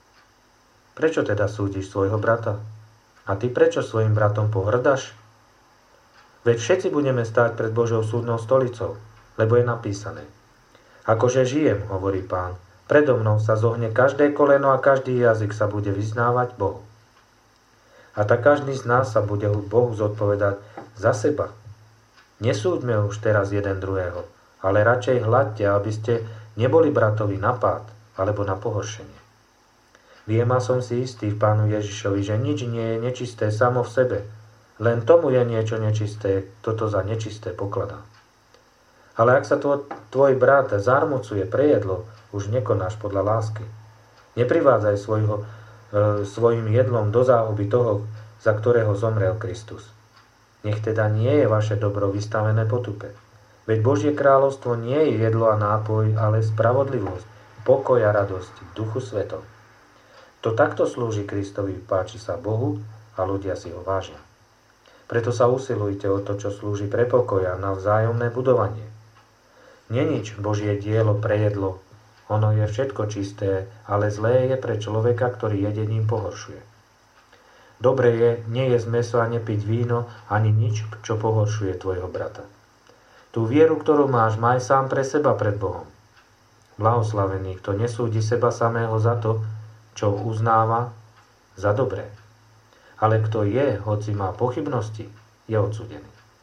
Prečo teda súdiš svojho brata? A ty prečo svojim bratom pohrdaš? Veď všetci budeme stáť pred Božou súdnou stolicou, lebo je napísané: Akože žijem, hovorí Pán, predo mnou sa zohne každé koleno a každý jazyk sa bude vyznávať Bohu. A tak každý z nás sa bude Bohu zodpovedať za seba. Nesúďme už teraz jeden druhého, ale radšej hľadte, aby ste neboli bratovi na pád alebo na pohoršenie. Viem a som si istý v Pánu Ježišovi, že nič nie je nečisté samo v sebe, len tomu je niečo nečisté, toto za nečisté pokladá. Ale ak sa tvoj brat zarmucuje pre jedlo, už nekonáš podľa lásky. Neprivádzaj svojim jedlom do záhuby toho, za ktorého zomrel Kristus. Nech teda nie je vaše dobro vystavené potupe. Veď Božie kráľovstvo nie je jedlo a nápoj, ale spravodlivosť, pokoj a radosť v Duchu Svetom. To takto slúži Kristovi, páči sa Bohu a ľudia si ho vážia. Preto sa usilujte o to, čo slúži pre pokoj a na vzájomné budovanie. Nenič Božie dielo pre jedlo, ono je všetko čisté, ale zlé je pre človeka, ktorý jedením pohoršuje. Dobre je nejesť mäso a nepiť víno, ani nič, čo pohoršuje tvojho brata. Tú vieru, ktorú máš, maj sám pre seba pred Bohom. Blahoslavený, kto nesúdi seba samého za to, čo uznáva za dobré. Ale kto je, hoci má pochybnosti, je odsúdený.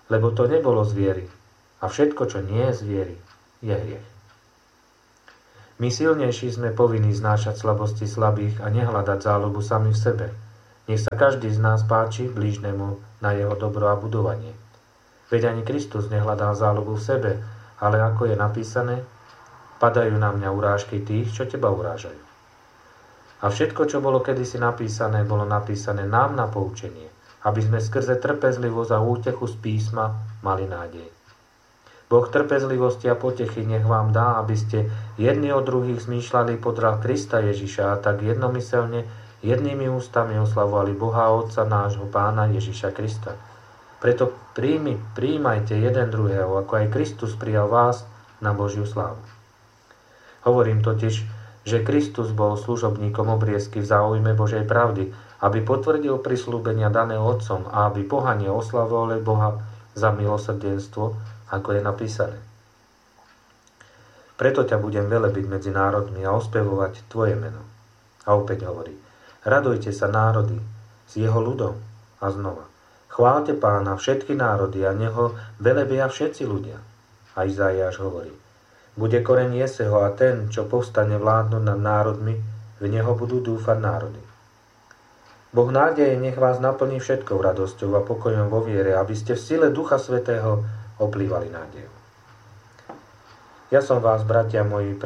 lebo to nebolo z viery. A všetko, čo nie je z viery, je hriech. My silnejší sme povinní znášať slabosti slabých a nehľadať záľubu sami v sebe. Nech sa každý z nás páči blížnemu na jeho dobro a budovanie. Veď ani Kristus nehľadal záľubu v sebe, ale ako je napísané, padajú na mňa urážky tých, čo teba urážajú. A všetko, čo bolo kedysi napísané, bolo napísané nám na poučenie, aby sme skrze trpezlivosť a útechu z písma mali nádej. Boh trpezlivosti a potechy nech vám dá, aby ste jedni od druhých zmýšľali podľa Krista Ježiša a tak jednomyselne, jednými ústami oslavovali Boha a Otca nášho Pána Ježiša Krista. Preto prijímajte jeden druhého, ako aj Kristus prijal vás na Božiu slávu. Hovorím totiž, že Kristus bol služobníkom obriezky v záujme Božej pravdy, aby potvrdil prisľúbenia dané Otcom a aby pohania oslavovali Boha za milosrdenstvo, ako je napísané. Preto ťa budem velebiť medzi národmi a ospevovať tvoje meno. A opäť hovorí, radujte sa národy s jeho ľudom. A znova, chváľte Pána všetky národy a neho velebia všetci ľudia. A Izaiáš hovorí, bude koreň Jeseho a ten, čo povstane vládnuť nad národmi, v neho budú dúfať národy. Boh nádeje nech vás naplní všetkou radosťou a pokojom vo viere, aby ste v sile Ducha Svätého oplývali nádejou. Ja som o vás, bratia moji,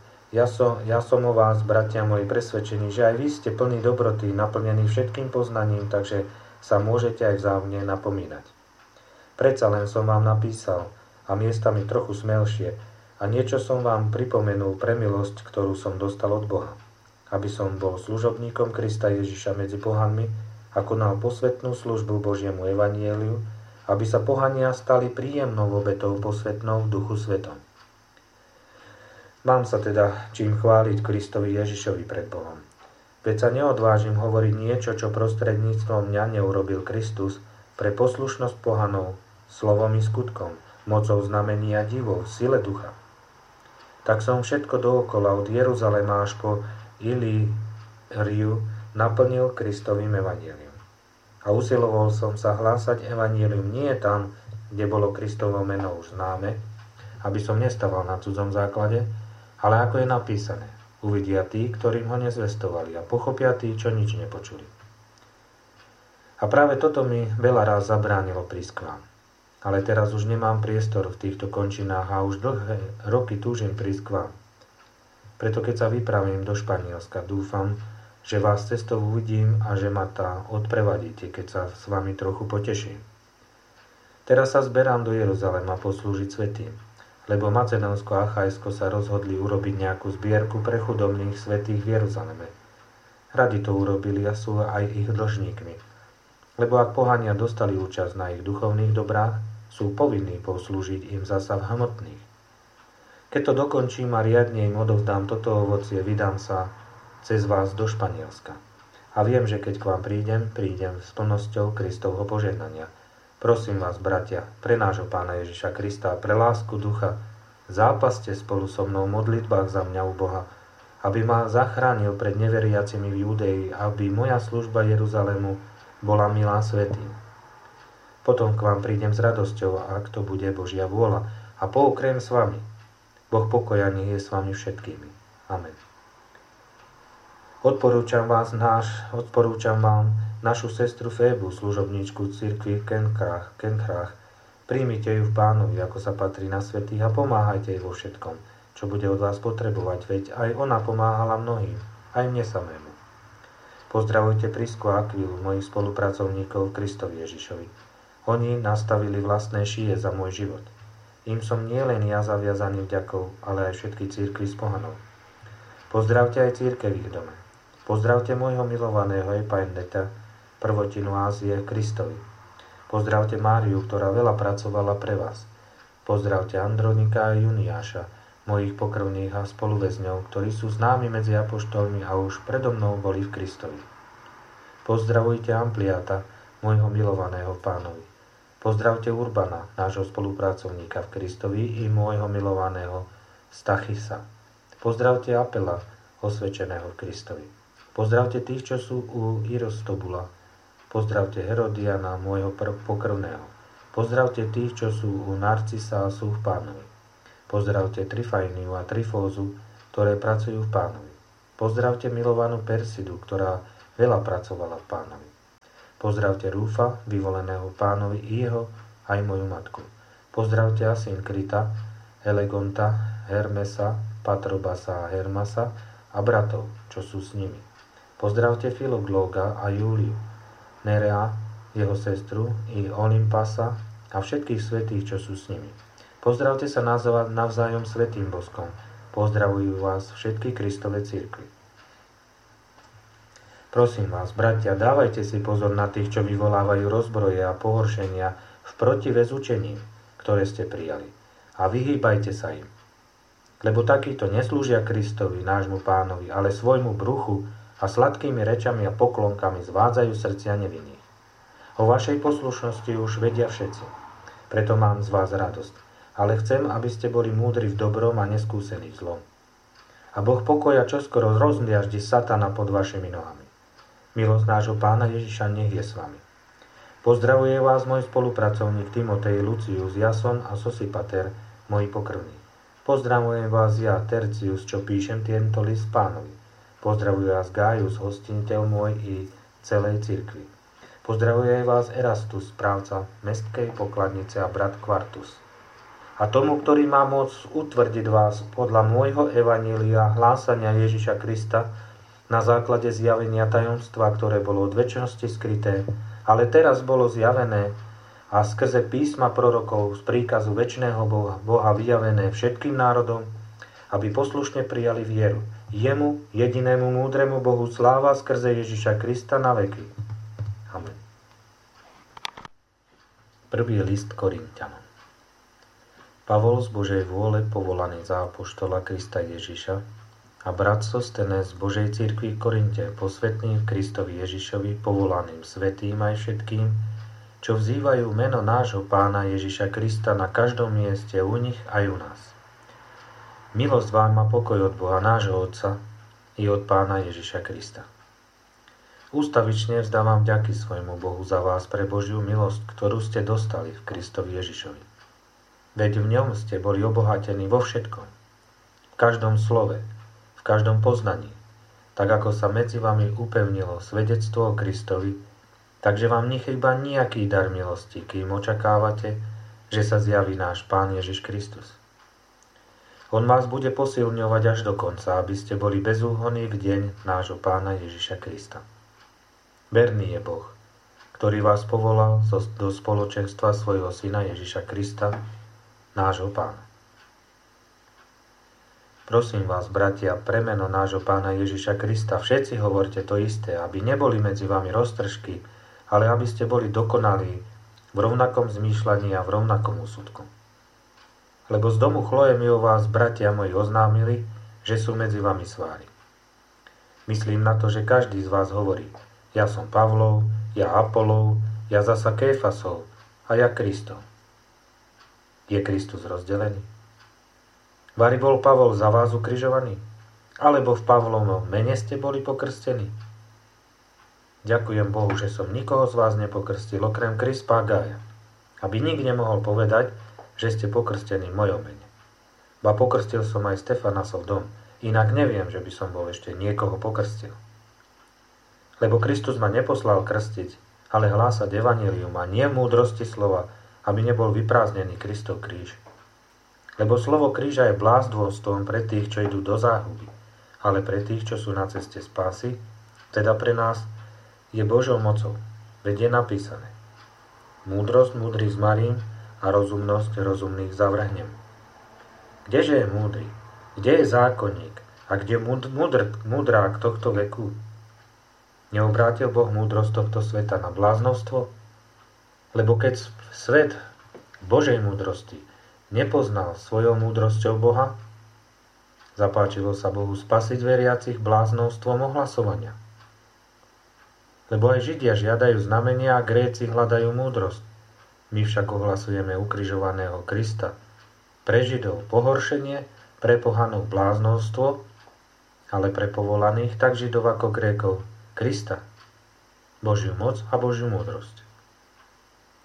presvedčený, že aj vy ste plní dobroty, naplnení všetkým poznaním, takže sa môžete aj vzájomne napomínať. Predsa len som vám napísal, a miestami trochu smelšie, a niečo som vám pripomenul pre milosť, ktorú som dostal od Boha, aby som bol služobníkom Krista Ježiša medzi pohanmi a konal posvätnú službu Božiemu evanjeliu, aby sa pohania stali príjemnou obetou posvätnou v Duchu Svetom. Mám sa teda čím chváliť Kristovi Ježišovi pred Bohom. Veď sa neodvážim hovoriť niečo, čo prostredníctvom mňa neurobil Kristus pre poslušnosť pohanov, slovom i skutkom, mocou znamení a divov, v sile ducha. Tak som všetko dookola od Jeruzalema až po Ilíriu naplnil Kristovým evanjeliom. A usiloval som sa hlásať evanjelium nie tam, kde bolo Kristovo meno už známe, aby som nestával na cudzom základe, ale ako je napísané, uvidia tí, ktorým ho nezvestovali a pochopia tí, čo nič nepočuli. A práve toto mi veľa raz zabránilo prísť k vám. Ale teraz už nemám priestor v týchto končinách a už dlhé roky túžim prísť k vám. Preto keď sa vypravím do Španielska, dúfam, že vás cestou uvidím a že ma tá odprevadíte, keď sa s vami trochu poteším. Teraz sa zberám do Jeruzalema poslúžiť svätým, lebo Macedónsko a Achajsko sa rozhodli urobiť nejakú zbierku pre chudobných svätých v Jeruzaleme. Radi to urobili a sú aj ich dlžníkmi. Lebo ak pohania dostali účasť na ich duchovných dobrách, sú povinní poslúžiť im zasa v hmotných. Keď to dokončím a riadne im odovzdám toto ovocie, vydám sa cez vás do Španielska. A viem, že keď k vám prídem s plnosťou Kristovho požehnania. Prosím vás, bratia, pre nášho Pána Ježiša Krista, pre lásku ducha, zápaste spolu so mnou v modlitbách za mňa u Boha, aby ma zachránil pred neveriacimi v Judei, aby moja služba Jeruzalému bola milá svätým. Potom k vám prídem s radosťou, ak to bude Božia vôľa, a poukriem s vami. Boh pokoja nech je s vami všetkými. Amen. Odporúčam vám našu sestru Fébu, služobníčku cirkvi v Kenkrách. Príjmite ju v Pánovi, ako sa patrí na svätých, a pomáhajte jej vo všetkom, čo bude od vás potrebovať, veď aj ona pomáhala mnohým, aj mne samému. Pozdravujte Prisku a Akvilu, mojich spolupracovníkov Kristovi Ježišovi. Oni nastavili vlastné šije za môj život. Im som nielen ja zaviazaný vďakou, ale aj všetky cirkvi z pohanov. Pozdravte aj cirkev v ich dome. Pozdravte môjho milovaného Epainetea, prvotinu Ázie Kristovi. Pozdravte Máriu, ktorá veľa pracovala pre vás. Pozdravte Andronika a Juniáša, mojich pokrvných a spoluväzňov, ktorí sú známi medzi apoštolmi a už predo mnou boli v Kristovi. Pozdravujte Ampliata, môjho milovaného Pánovi. Pozdravte Urbana, nášho spolupracovníka v Kristovi, i môjho milovaného Stachisa. Pozdravte Apela, osvedčeného v Kristovi. Pozdravte tých, čo sú u Irostobula. Pozdravte Herodiana, môjho pokrvného. Pozdravte tých, čo sú u Narcisa a sú v Pánovi. Pozdravte Trifajniu a Trifózu, ktoré pracujú v Pánovi. Pozdravte milovanú Persidu, ktorá veľa pracovala v Pánovi. Pozdravte Rúfa, vyvoleného Pánovi, i jeho, aj moju matku. Pozdravte Asynkrita, Elegonta, Hermesa, Patrobasa a Hermasa a bratov, čo sú s nimi. Pozdravte Filoglóga a Júliu, Nerea, jeho sestru, i Olympasa a všetkých svätých, čo sú s nimi. Pozdravte sa navzájom svätým boskom. Pozdravujú vás všetky Kristove cirkvi. Prosím vás, bratia, dávajte si pozor na tých, čo vyvolávajú rozbroje a pohoršenia v protivez učením, ktoré ste prijali. A vyhýbajte sa im. Lebo takíto neslúžia Kristovi, nášmu Pánovi, ale svojmu bruchu a sladkými rečami a poklonkami zvádzajú srdcia nevinných. O vašej poslušnosti už vedia všetci. Preto mám z vás radosť. Ale chcem, aby ste boli múdri v dobrom a neskúsení v zlom. A Boh pokoja čoskoro rozmliaždi Satana pod vašimi nohami. Milosť nášho Pána Ježiša nech je s vami. Pozdravuje vás môj spolupracovník Timotej, Lucius, Jason a Sosipater, moji pokrvní. Pozdravujem vás ja, Tercius, čo píšem tento list Pánovi. Pozdravuje vás Gaius, hostiteľ môj i celej cirkvi. Pozdravuje vás Erastus, správca mestskej pokladnice a brat Quartus. A tomu, ktorý má moc utvrdiť vás podľa môjho evanília hlásania Ježiša Krista na základe zjavenia tajomstva, ktoré bolo od večnosti skryté, ale teraz bolo zjavené a skrze písma prorokov z príkazu večného Boha vyjavené všetkým národom, aby poslušne prijali vieru. Jemu, jedinému múdremu Bohu, sláva skrze Ježiša Krista na veky. Amen. Prvý list Korinťanom. Pavol z Božej vôle, povolaný za apoštola Krista Ježiša, a brat Sostenes z Božej cirkvi v Korinte, posvätný v Kristovi Ježišovi, povolaným svätým aj všetkým, čo vzývajú meno nášho Pána Ježiša Krista na každom mieste u nich aj u nás. Milosť vám a pokoj od Boha nášho Otca i od Pána Ježiša Krista. Ústavične vzdávam vďaky svojmu Bohu za vás pre Božiu milosť, ktorú ste dostali v Kristovi Ježišovi. Veď v ňom ste boli obohatení vo všetkom, v každom slove, v každom poznaní, tak ako sa medzi vami upevnilo svedectvo o Kristovi, takže vám nechýba nejaký dar milosti, kým očakávate, že sa zjaví náš Pán Ježiš Kristus. On vás bude posilňovať až do konca, aby ste boli bezúhonní v deň nášho Pána Ježiša Krista. Verný je Boh, ktorý vás povolal do spoločenstva svojho Syna Ježiša Krista, nášho Pána. Prosím vás, bratia, pre meno nášho Pána Ježiša Krista, všetci hovorte to isté, aby neboli medzi vami roztržky, ale aby ste boli dokonalí v rovnakom zmýšľaní a v rovnakom úsudku. Lebo z domu Chloe mi o vás, bratia moji, oznámili, že sú medzi vami svári. Myslím na to, že každý z vás hovorí, ja som Pavlov, ja Apolov, ja zasa Kéfasov a ja Kristov. Je Kristus rozdelený? Vari bol Pavol za vás ukrižovaný? Alebo v Pavlovom mene ste boli pokrstení? Ďakujem Bohu, že som nikoho z vás nepokrstil, okrem Krispa a Gája, aby nik nemohol povedať, že ste pokrstení v mojom mene. Ba pokrstil som aj Stefanasov dom, inak neviem, že by som bol ešte niekoho pokrstil. Lebo Kristus ma neposlal krstiť, ale hlásať evanjelium a nie múdrosti slova, aby nebol vyprázdnený Kristov kríž. Lebo slovo kríža je blázndvostom pre tých, čo idú do záhuby, ale pre tých, čo sú na ceste spásy, teda pre nás, je Božou mocou, veď je napísané. Múdrosť múdrych zmarím a rozumnosť rozumných zavrhnem. Kdeže je múdry? Kde je zákonník? A kde múdrák tohto veku? Neobrátil Boh múdrosť tohto sveta na bláznovstvo? Lebo keď svet Božej múdrosti nepoznal svojou múdrosťou Boha, zapáčilo sa Bohu spasiť veriacich bláznovstvom ohlasovania. Lebo aj Židia žiadajú znamenia a Gréci hľadajú múdrosť. My však ohlasujeme ukrižovaného Krista. Pre Židov pohoršenie, pre pohanov bláznovstvo, ale pre povolaných, tak Židov ako Grékov, Krista, Božiu moc a Božiu múdrosť.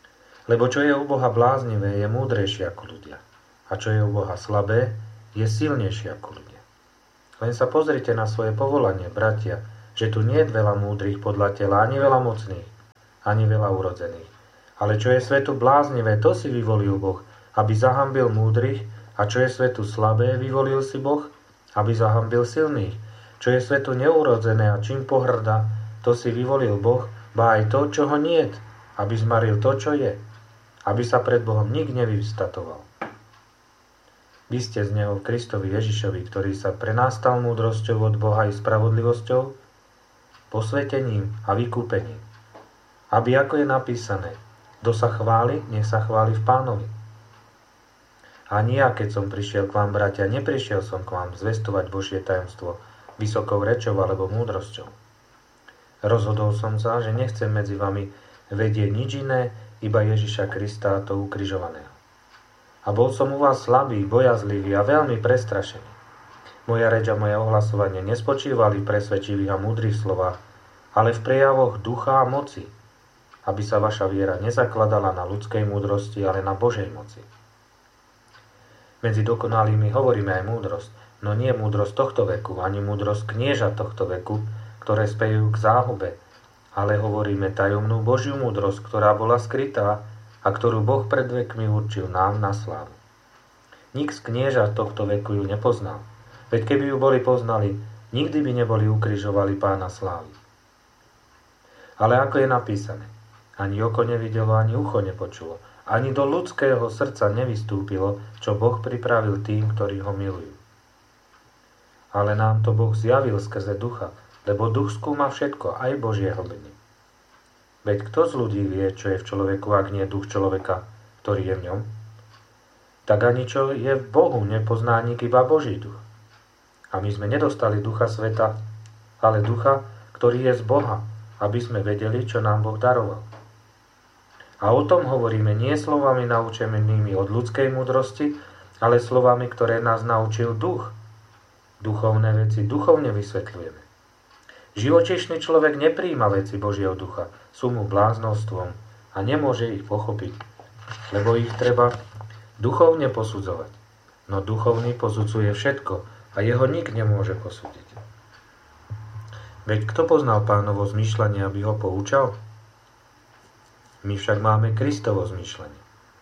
Lebo čo je u Boha bláznivé, je múdrejšie ako ľudia. A čo je u Boha slabé, je silnejšie ako ľudia. Len sa pozrite na svoje povolanie, bratia, že tu nie je veľa múdrych podľa tela, ani veľa mocných, ani veľa urodzených. Ale čo je svetu bláznivé, to si vyvolil Boh, aby zahambil múdrych, a čo je svetu slabé, vyvolil si Boh, aby zahambil silných. Čo je svetu neurodzené a čím pohrda, to si vyvolil Boh, ba aj to, čo ho niet, aby zmaril to, čo je, aby sa pred Bohom nik nevyvstatoval. Vy ste z Neho v Kristovi Ježišovi, ktorý sa pre nás stal múdrosťou od Boha i spravodlivosťou, posvetením a vykúpením. Aby, ako je napísané, kto sa chváli, nech sa chváli v Pánovi. Ani ja, keď som prišiel k vám, bratia, neprišiel som k vám zvestovať Božie tajomstvo vysokou rečou alebo múdrosťou. Rozhodol som sa, že nechcem medzi vami vedieť nič iné, iba Ježiša Krista, to ukrižovaného. A bol som u vás slabý, bojazlivý a veľmi prestrašený. Moja reč a moje ohlasovanie nespočívali v presvedčivých a múdrych slovách, ale v prejavoch ducha a moci, aby sa vaša viera nezakladala na ľudskej múdrosti, ale na Božej moci. Medzi dokonalými hovoríme aj múdrosť, no nie múdrosť tohto veku, ani múdrosť knieža tohto veku, ktoré spejú k záhube, ale hovoríme tajomnú Božiu múdrosť, ktorá bola skrytá a ktorú Boh pred vekmi určil nám na slávu. Nik z knieža tohto veku ju nepoznal, veď keby ju boli poznali, nikdy by neboli ukrižovali Pána slávy. Ale ako je napísané, ani oko nevidelo, ani ucho nepočulo, ani do ľudského srdca nevystúpilo, čo Boh pripravil tým, ktorí ho milujú. Ale nám to Boh zjavil skrze ducha, lebo duch skúma všetko, aj Božie hlbiny. Veď kto z ľudí vie, čo je v človeku, ak nie duch človeka, ktorý je v ňom? Tak ani čo je v Bohu, nepozná nik iba Boží duch. A my sme nedostali ducha sveta, ale ducha, ktorý je z Boha, aby sme vedeli, čo nám Boh daroval. A o tom hovoríme nie slovami naučenými od ľudskej múdrosti, ale slovami, ktoré nás naučil duch. Duchovné veci duchovne vysvetľujeme. Živočíšny človek nepríjma veci Božieho ducha, sú mu bláznostvom a nemôže ich pochopiť, lebo ich treba duchovne posudzovať. No duchovný posudzuje všetko a jeho nik nemôže posúdiť. Veď kto poznal Pánovo zmýšľanie, aby ho poučal? My však máme Kristovo zmýšľanie.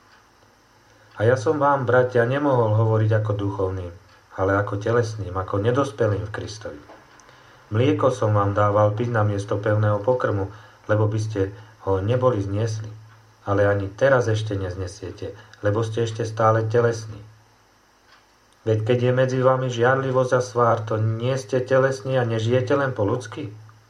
A ja som vám, bratia, nemohol hovoriť ako duchovným, ale ako telesným, ako nedospelým v Kristovi. Mlieko som vám dával piť namiesto pevného pokrmu, lebo by ste ho neboli zniesli. Ale ani teraz ešte neznesiete, lebo ste ešte stále telesní. Veď keď je medzi vami žiarlivosť a svár, to nie ste telesní a nežijete len po ľudsky?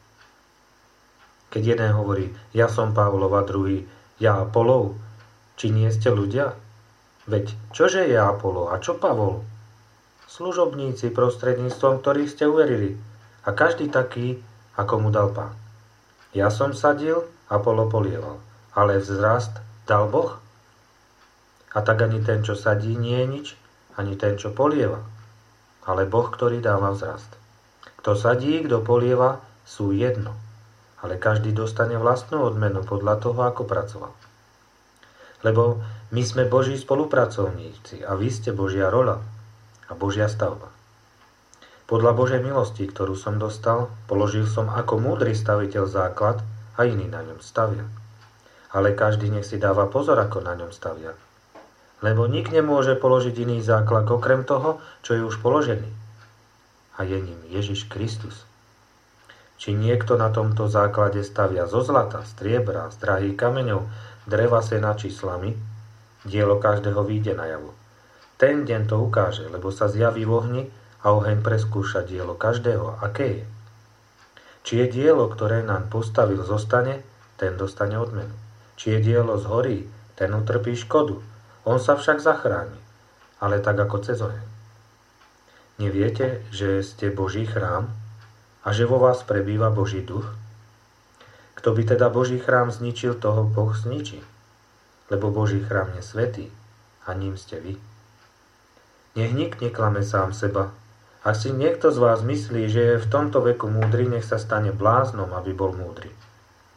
Keď jeden hovorí, ja som Pavlov a druhý, ja Apolov, či nie ste ľudia? Veď čože je Apollo a čo Pavol? Služobníci, prostredníctvom ktorých ste uverili, a každý taký, ako mu dal Pán. Ja som sadil, Apollo polieval, ale vzrast dal Boh. A tak ani ten, čo sadí, nie je nič, ani ten, čo polieva, ale Boh, ktorý dáva vzrast. Kto sadí, kto polieva, sú jedno, ale každý dostane vlastnú odmenu podľa toho, ako pracoval. Lebo my sme Boží spolupracovníci a vy ste Božia roľa a Božia stavba. Podľa Božej milosti, ktorú som dostal, položil som ako múdry staviteľ základ a iný na ňom stavia. Ale každý nech si dáva pozor, ako na ňom stavia. Lebo nik nemôže položiť iný základ okrem toho, čo je už položený. A je ním Ježiš Kristus. Či niekto na tomto základe stavia zo zlata, striebra, z drahých kameňov, dreva, sena či slamy, dielo každého vyjde najavo. Ten deň to ukáže, lebo sa zjaví v ohni a oheň preskúša dielo každého, aké je. Či je dielo, ktoré nám postavil, zostane, ten dostane odmenu. Či je dielo zhorí, ten utrpí škodu. On sa však zachráni, ale tak ako cez oheň. Neviete, že ste Boží chrám a že vo vás prebýva Boží duch? Kto by teda Boží chrám zničil, toho Boh zničí. Lebo Boží chrám je svätý a ním ste vy. Nech nik neklame sám seba. Ak si niekto z vás myslí, že je v tomto veku múdry, nech sa stane bláznom, aby bol múdry.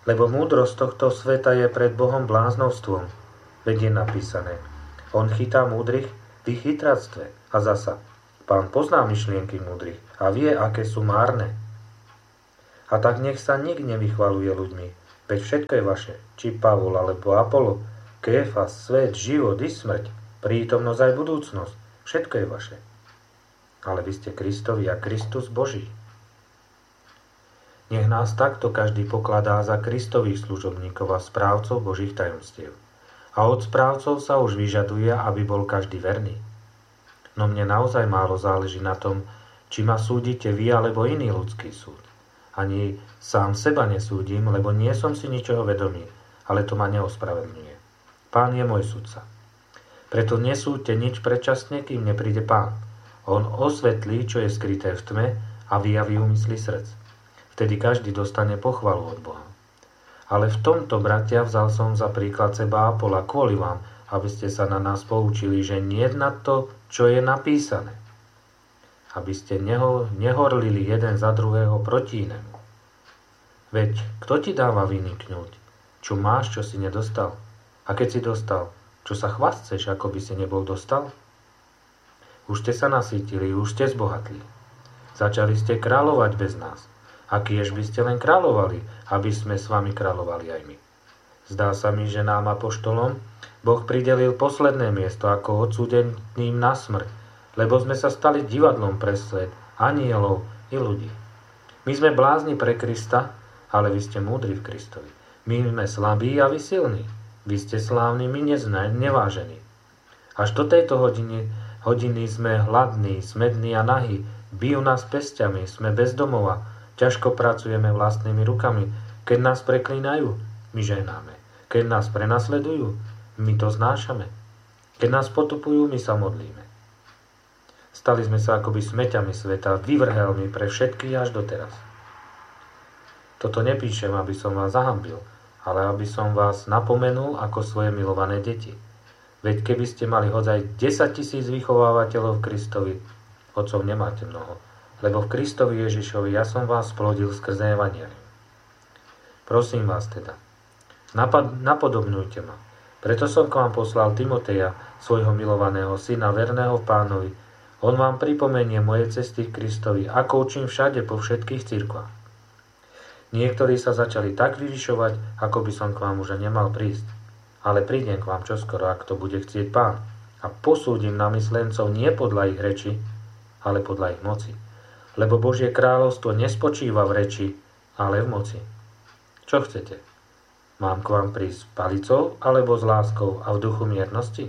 Lebo múdrosť tohto sveta je pred Bohom bláznovstvom. Veď je napísané: On chytá múdrych v ich chytráctve. A zasa: Pán pozná myšlienky múdrych a vie, aké sú márne. A tak nech sa nik nevychvaluje ľuďmi, veď všetko je vaše, či Pavol alebo Apollo, Kéfas, svet, život i smrť, prítomnosť aj budúcnosť, všetko je vaše. Ale vy ste Kristovi a Kristus Boží. Nech nás takto každý pokladá za Kristových služobníkov a správcov Božích tajomstiev. A od správcov sa už vyžaduje, aby bol každý verný. No mne naozaj málo záleží na tom, či ma súdite vy alebo iný ľudský súd. Ani sám seba nesúdim, lebo nie som si ničoho vedomý, ale to ma neospravedlňuje. Pán je môj sudca. Preto nesúďte nič predčasne, kým nepríde Pán. On osvetlí, čo je skryté v tme a vyjaví úmysly srdc. Vtedy každý dostane pochvalu od Boha. Ale v tomto, bratia, vzal som za príklad seba Apola kvôli vám, aby ste sa na nás poučili, že nie na to, čo je napísané. Aby ste nehorlili jeden za druhého proti inému. Veď kto ti dáva vyniknúť? Čo máš, čo si nedostal? A keď si dostal, čo sa chvastceš, ako by si nebol dostal? Už ste sa nasýtili, už ste zbohatli. Začali ste kráľovať bez nás. A kiež by ste len kráľovali, aby sme s vami kráľovali aj my. Zdá sa mi, že nám apoštolom Boh pridelil posledné miesto ako odsúdeným na smrť, lebo sme sa stali divadlom pre svet, anielov i ľudí. My sme blázni pre Krista, ale vy ste múdri v Kristovi. My sme slabí a vy silní. Vy ste slávni, my nevážení. Až do tejto hodiny sme hladní, smední a nahí. Bijú nás pesťami, sme bez domova. Ťažko pracujeme vlastnými rukami. Keď nás preklínajú, my žehnáme. Keď nás prenasledujú, my to znášame. Keď nás potupujú, my sa modlíme. Stali sme sa akoby smeťami sveta, vyvrhelmi pre všetkých až doteraz. Toto nepíšem, aby som vás zahambil, ale aby som vás napomenul ako svoje milované deti. Veď keby ste mali hodzaj 10 000 vychovávateľov v Kristovi, otcov nemáte mnoho, lebo v Kristovi Ježišovi ja som vás splodil skrze evanjelium. Prosím vás teda, napodobňujte ma. Preto som k vám poslal Timoteja, svojho milovaného syna, verného v Pánovi. On vám pripomenie moje cesty k Kristovi, ako učím všade po všetkých cirkvách. Niektorí sa začali tak vyvyšovať, ako by som k vám už nemal prísť. Ale prídem k vám čoskoro, ak to bude chcieť Pán. A posúdim namyslencov nie podľa ich reči, ale podľa ich moci. Lebo Božie kráľovstvo nespočíva v reči, ale v moci. Čo chcete? Mám k vám prísť s palicou, alebo s láskou a v duchu miernosti?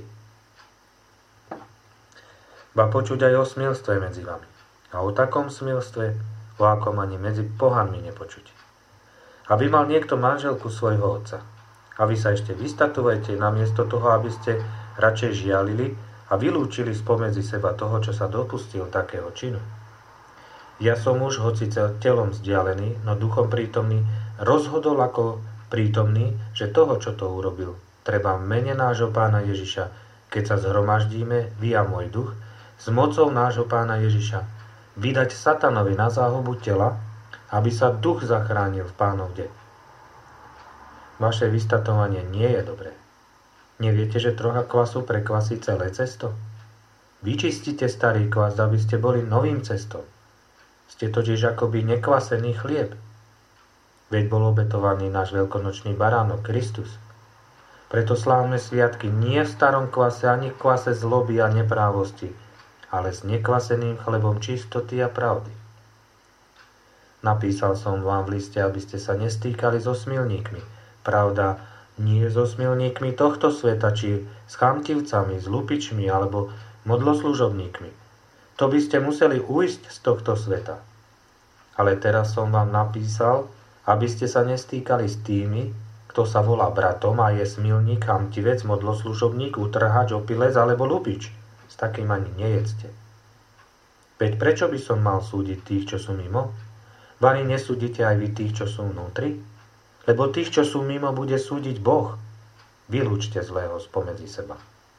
Ba počuť aj o smilstve medzi vami. A o takom smilstve, o akom ani medzi pohanmi nepočuť. Aby mal niekto manželku svojho otca. A vy sa ešte vystatujete namiesto toho, aby ste radšej žialili a vylúčili spomedzi seba toho, čo sa dopustil takého činu. Ja som už, hoci telom vzdialený, no duchom prítomný, rozhodol ako prítomný, že toho, čo to urobil, treba v mene nášho Pána Ježiša, keď sa zhromaždíme, vy a môj duch, s mocou nášho Pána Ježiša, vydať satanovi na záhubu tela, aby sa duch zachránil v Pánov deň. Vaše vystatovanie nie je dobré. Neviete, že trocha kvasu prekvasí celé cesto? Vyčistite starý kvas, aby ste boli novým cestom. Ste totiž akoby nekvasený chlieb. Veď bol obetovaný náš veľkonočný baránok, Kristus. Preto slávme sviatky nie v starom kvase, ani v kvase zloby a neprávosti, ale s nekvaseným chlebom čistoty a pravdy. Napísal som vám v liste, aby ste sa nestýkali so smilníkmi. Pravda, nie so smilníkmi tohto sveta, či s chamtivcami, s lupičmi alebo modloslužobníkmi. To by ste museli ujsť z tohto sveta. Ale teraz som vám napísal, aby ste sa nestýkali s tými, kto sa volá bratom a je smilník, chamtivec, modloslužobník, utrhač, opilec alebo lupič. S takým ani nejedzte. Veď prečo by som mal súdiť tých, čo sú mimo? Vari nesúdite aj vy tých, čo sú vnútri? Lebo tých, čo sú mimo, bude súdiť Boh. Vylúčte zlého spomedzi seba.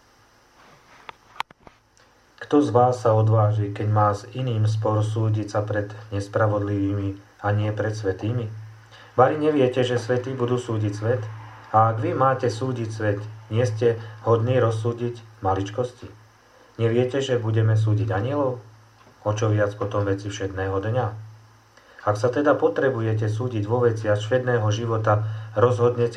Kto z vás sa odváži, keď má s iným spor súdiť sa pred nespravodlivými a nie pred svätými? Vari neviete, že svätí budú súdiť svet? A ak vy máte súdiť svet, nie ste hodní rozsúdiť maličkosti? Neviete, že budeme súdiť anielov? O čo viac potom veci všedného dňa? Ak sa teda potrebujete súdiť vo veciach všedného života, rozhodnete